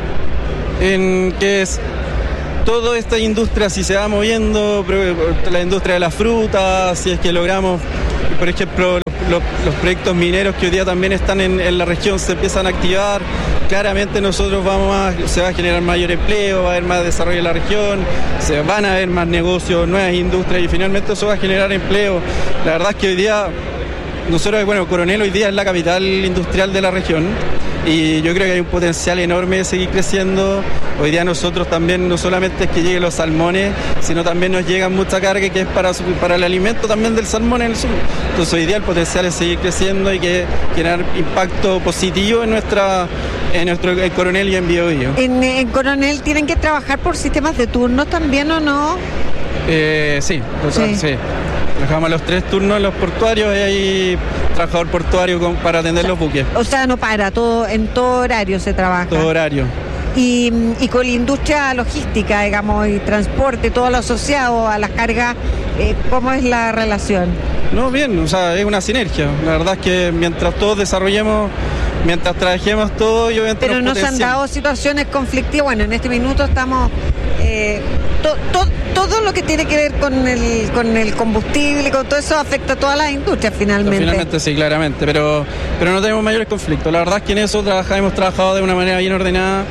En que es toda esta industria, si se va moviendo, la industria de la fruta, si es que logramos, por ejemplo, los, los proyectos mineros que hoy día también están en, en la región se empiezan a activar, claramente nosotros vamos a, se va a generar mayor empleo, va a haber más desarrollo en la región, se van a ver más negocios, nuevas industrias, y finalmente eso va a generar empleo. La verdad es que hoy día, nosotros, bueno, Coronel hoy día es la capital industrial de la región, y yo creo que hay un potencial enorme de seguir creciendo. Hoy día nosotros también, no solamente es que lleguen los salmones, sino también nos llega mucha carga que es para, para el alimento también del salmón en el sur. Entonces hoy día el potencial es seguir creciendo y que generar impacto positivo en nuestra en nuestro en Coronel y en Biobío. En, en Coronel tienen que trabajar por sistemas de turnos también, ¿o no? Eh, sí, total, Sí. sí. Trabajamos los tres turnos en los portuarios y hay trabajador portuario con, para atender los buques. O sea, no para, todo en todo horario se trabaja. Todo horario. Y, y con la industria logística, digamos, y transporte, todo lo asociado a las cargas, eh, ¿cómo es la relación? No, bien, o sea, es una sinergia. La verdad es que mientras todos desarrollemos, mientras trabajemos todo, yo entro. Pero no se han dado situaciones conflictivas. Bueno, en este minuto estamos... Eh, to, to, todo lo que tiene que ver con el, con el combustible, con todo eso, afecta a todas las industrias finalmente. Finalmente sí, claramente, pero, pero no tenemos mayores conflictos. La verdad es que en eso trabaja, hemos trabajado de una manera bien ordenada,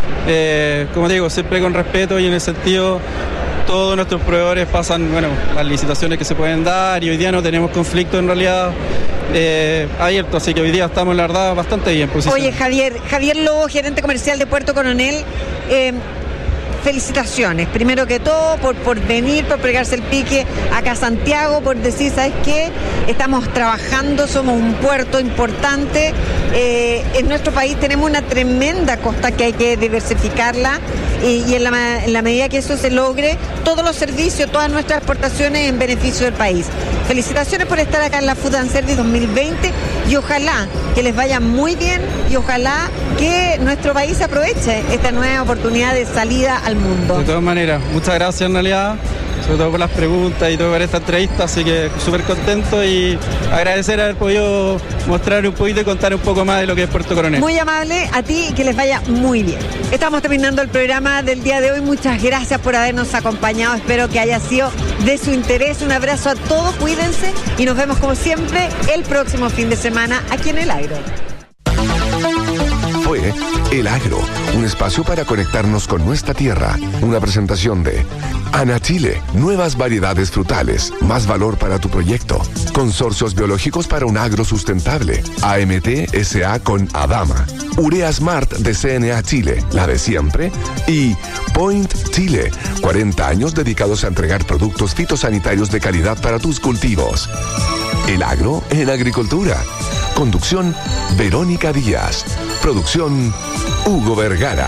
eh, como digo, siempre con respeto, y en el sentido, todos nuestros proveedores pasan, bueno, las licitaciones que se pueden dar, y hoy día no tenemos conflicto en realidad eh, abierto, así que hoy día estamos, la verdad, bastante bien posicionados. Oye, Javier, Javier Lobo, gerente comercial de Puerto Coronel, eh, felicitaciones, primero que todo, por, por venir, por pegarse el pique acá a Santiago, por decir, ¿sabes qué? Estamos trabajando, somos un puerto importante. Eh, en nuestro país tenemos una tremenda costa que hay que diversificarla, y, y en, la, en la medida que eso se logre, todos los servicios, todas nuestras exportaciones en beneficio del país. Felicitaciones por estar acá en la Food and Service dos mil veinte, y ojalá que les vaya muy bien, y ojalá que nuestro país aproveche esta nueva oportunidad de salida al mundo. De todas maneras, muchas gracias en realidad, sobre todo por las preguntas y todo por esta entrevista, así que súper contento, y agradecer haber podido mostrar un poquito y contar un poco más de lo que es Puerto Coronel. Muy amable a ti, y que les vaya muy bien. Estamos terminando el programa del día de hoy. Muchas gracias por habernos acompañado. Espero que haya sido de su interés. Un abrazo a todos, cuídense, y nos vemos como siempre el próximo fin de semana aquí en El Agro. Fue El Agro, un espacio para conectarnos con nuestra tierra. Una presentación de Ana Chile, nuevas variedades frutales, más valor para tu proyecto. Consorcios biológicos para un agro sustentable. A M T S A con Adama. Urea Smart de C N A Chile, la de siempre. Y Point Chile, cuarenta años dedicados a entregar productos fitosanitarios de calidad para tus cultivos. El Agro en agricultura. Conducción, Verónica Díaz. Producción, Hugo Vergara.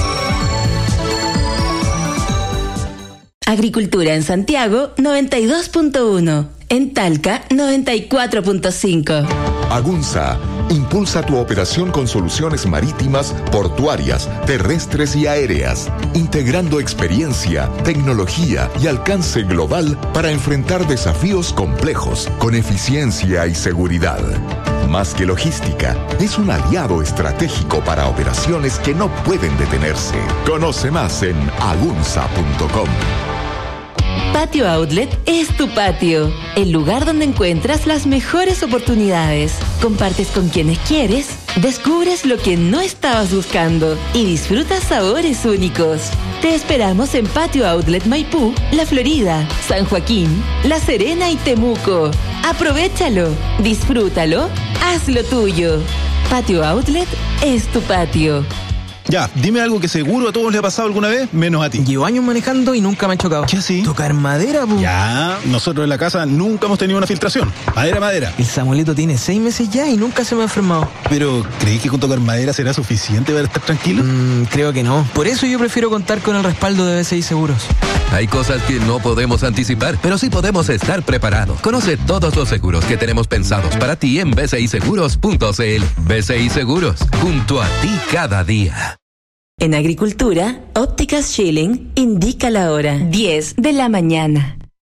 Agricultura en Santiago, noventa y dos punto uno. En Talca, noventa y cuatro punto cinco. Agunza impulsa tu operación con soluciones marítimas, portuarias, terrestres y aéreas, integrando experiencia, tecnología y alcance global para enfrentar desafíos complejos con eficiencia y seguridad. Más que logística, es un aliado estratégico para operaciones que no pueden detenerse. Conoce más en agunza punto com. Patio Outlet es tu patio, el lugar donde encuentras las mejores oportunidades. Compartes con quienes quieres, descubres lo que no estabas buscando y disfrutas sabores únicos. Te esperamos en Patio Outlet Maipú, La Florida, San Joaquín, La Serena y Temuco. Aprovéchalo, disfrútalo, hazlo tuyo. Patio Outlet es tu patio. Ya, dime algo que seguro a todos les ha pasado alguna vez, menos a ti. Llevo años manejando y nunca me han chocado. ¿Qué así? Tocar madera, po. Ya, nosotros en la casa nunca hemos tenido una filtración. Madera, madera. El Samuelito tiene seis meses ya y nunca se me ha enfermado. Pero, ¿crees que con tocar madera será suficiente para estar tranquilo? Mm, creo que no. Por eso yo prefiero contar con el respaldo de B C I Seguros. Hay cosas que no podemos anticipar, pero sí podemos estar preparados. Conoce todos los seguros que tenemos pensados para ti en b c i seguros punto c l. B C I Seguros, junto a ti cada día. En Agricultura, Ópticas Schilling indica la hora, diez de la mañana.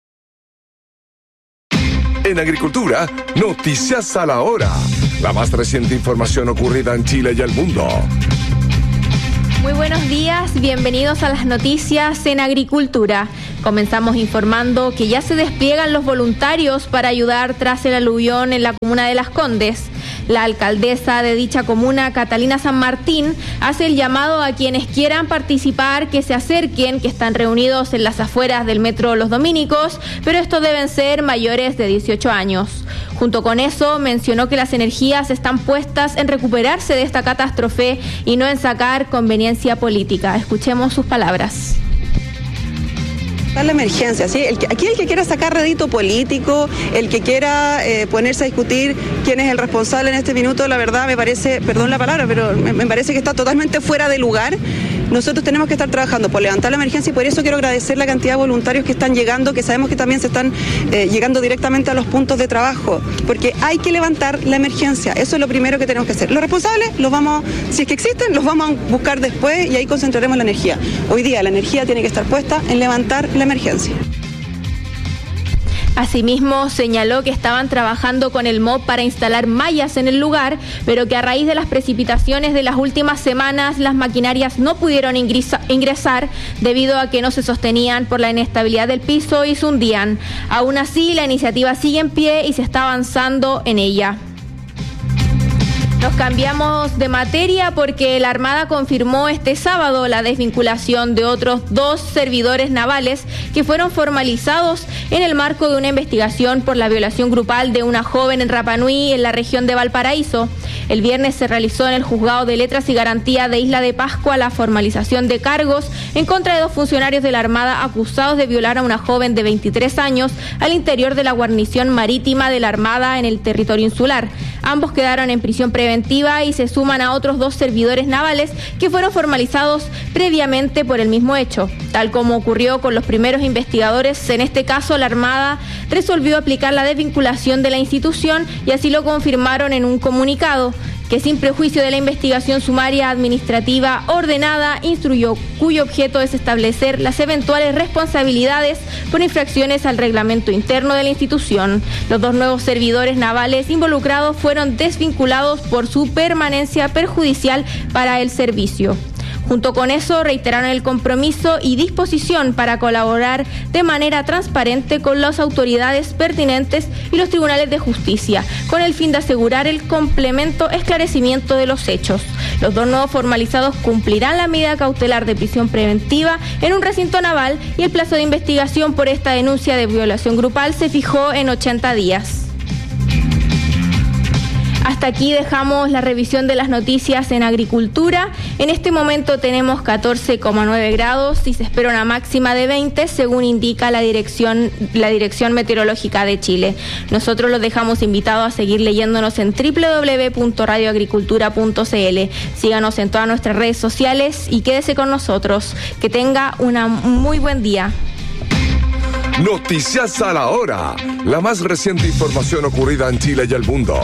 En Agricultura, noticias a la hora. La más reciente información ocurrida en Chile y el mundo. Muy buenos días, bienvenidos a las noticias en Agricultura. Comenzamos informando que ya se despliegan los voluntarios para ayudar tras el aluvión en la comuna de Las Condes. La alcaldesa de dicha comuna, Catalina San Martín, hace el llamado a quienes quieran participar que se acerquen, que están reunidos en las afueras del Metro Los Dominicos, pero estos deben ser mayores de dieciocho años. Junto con eso, mencionó que las energías están puestas en recuperarse de esta catástrofe y no en sacar conveniencia política. Escuchemos sus palabras. La emergencia, ¿sí? El que, aquí el que quiera sacar rédito político, el que quiera eh, ponerse a discutir quién es el responsable en este minuto, la verdad me parece, perdón la palabra, pero me, me parece que está totalmente fuera de lugar. Nosotros tenemos que estar trabajando por levantar la emergencia y por eso quiero agradecer la cantidad de voluntarios que están llegando, que sabemos que también se están eh, llegando directamente a los puntos de trabajo, porque hay que levantar la emergencia, eso es lo primero que tenemos que hacer. Los responsables los vamos, si es que existen, los vamos a buscar después y ahí concentraremos la energía. Hoy día la energía tiene que estar puesta en levantar la emergencia. Asimismo, señaló que estaban trabajando con el M O B para instalar mallas en el lugar, pero que a raíz de las precipitaciones de las últimas semanas, las maquinarias no pudieron ingresa- ingresar debido a que no se sostenían por la inestabilidad del piso y se hundían. Aún así, la iniciativa sigue en pie y se está avanzando en ella. Nos cambiamos de materia porque la Armada confirmó este sábado la desvinculación de otros dos servidores navales que fueron formalizados en el marco de una investigación por la violación grupal de una joven en Rapa Nui, en la región de Valparaíso. El viernes se realizó en el Juzgado de Letras y Garantía de Isla de Pascua la formalización de cargos en contra de dos funcionarios de la Armada acusados de violar a una joven de veintitrés años al interior de la guarnición marítima de la Armada en el territorio insular. Ambos quedaron en prisión preventiva y se suman a otros dos servidores navales que fueron formalizados previamente por el mismo hecho. Tal como ocurrió con los primeros investigadores, en este caso la Armada resolvió aplicar la desvinculación de la institución y así lo confirmaron en un comunicado, que sin prejuicio de la investigación sumaria administrativa ordenada instruyó, cuyo objeto es establecer las eventuales responsabilidades por infracciones al reglamento interno de la institución. Los dos nuevos servidores navales involucrados fueron desvinculados por su permanencia perjudicial para el servicio. Junto con eso, reiteraron el compromiso y disposición para colaborar de manera transparente con las autoridades pertinentes y los tribunales de justicia, con el fin de asegurar el complemento esclarecimiento de los hechos. Los dos nuevos formalizados cumplirán la medida cautelar de prisión preventiva en un recinto naval y el plazo de investigación por esta denuncia de violación grupal se fijó en ochenta días. Hasta aquí dejamos la revisión de las noticias en Agricultura. En este momento tenemos catorce coma nueve grados y se espera una máxima de veinte, según indica la dirección, la Dirección Meteorológica de Chile. Nosotros los dejamos invitados a seguir leyéndonos en doble u doble u doble u punto radio agricultura punto c l. Síganos en todas nuestras redes sociales y quédese con nosotros. Que tenga un muy buen día. Noticias a la hora. La más reciente información ocurrida en Chile y el mundo.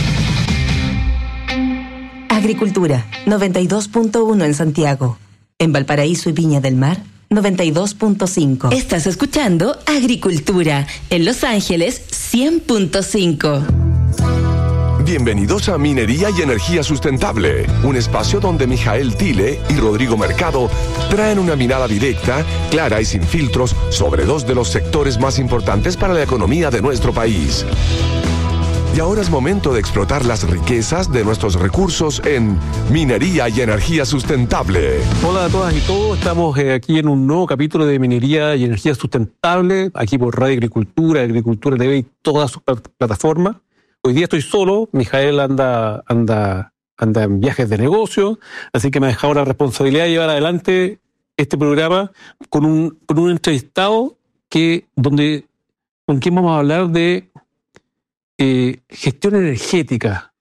Agricultura, noventa y dos punto uno en Santiago. En Valparaíso y Viña del Mar, noventa y dos punto cinco. Estás escuchando Agricultura. En Los Ángeles, cien punto cinco. Bienvenidos a Minería y Energía Sustentable, un espacio donde Mijael Tile y Rodrigo Mercado traen una mirada directa, clara y sin filtros sobre dos de los sectores más importantes para la economía de nuestro país. Y ahora es momento de explotar las riquezas de nuestros recursos en Minería y Energía Sustentable. Hola a todas y todos, estamos eh, aquí en un nuevo capítulo de Minería y Energía Sustentable, aquí por Radio Agricultura, Agricultura T V y todas sus plataformas. Hoy día estoy solo, Mijael anda, anda, anda en viajes de negocio, así que me ha dejado la responsabilidad de llevar adelante este programa con un, con un entrevistado que, donde, con quien vamos a hablar de Eh, gestión energética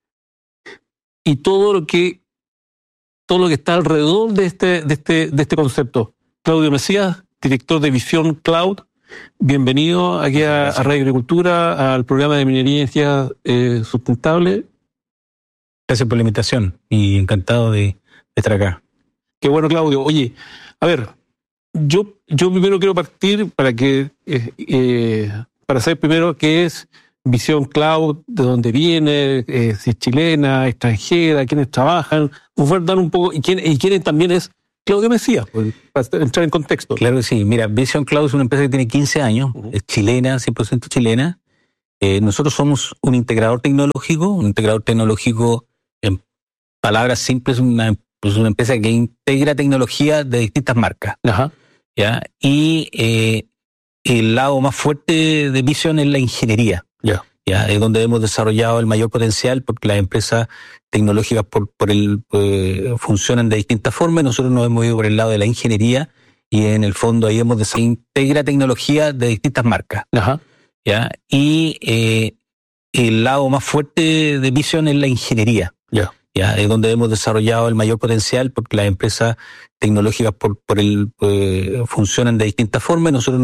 y todo lo que todo lo que está alrededor de este de este de este concepto. Claudio Mesías, director de Visión Cloud, bienvenido aquí a, a Radio Agricultura, al programa de Minería y Energía eh, Sustentable. Gracias por la invitación y encantado de, de estar acá. Qué bueno, Claudio. Oye, a ver, yo yo primero quiero partir para que eh, eh, para saber primero qué es Visión Cloud, de dónde viene, eh, si es chilena, extranjera, quiénes trabajan, nos van a dar un poco, y quién, y quién también es Claudio Mesías, pues, para entrar en contexto. Claro que sí, mira, Visión Cloud es una empresa que tiene quince años, uh-huh. Es chilena, cien por ciento chilena. Eh, nosotros somos un integrador tecnológico, un integrador tecnológico, en palabras simples, una, pues una empresa que integra tecnología de distintas marcas. Ajá. ¿Ya? Y eh, el lado más fuerte de Visión es la ingeniería. Yeah. Ya, es donde hemos desarrollado el mayor potencial porque las empresas tecnológicas por, por el, eh, funcionan de distintas formas. Nosotros nos hemos ido por el lado de la ingeniería y en el fondo ahí hemos desarrollado integra tecnología de distintas marcas. Ajá. Ya, y eh, el lado más fuerte de Visión es la ingeniería. Yeah. Ya, es donde hemos desarrollado el mayor potencial porque las empresas tecnológicas por, por el, eh, funcionan de distintas formas. Nosotros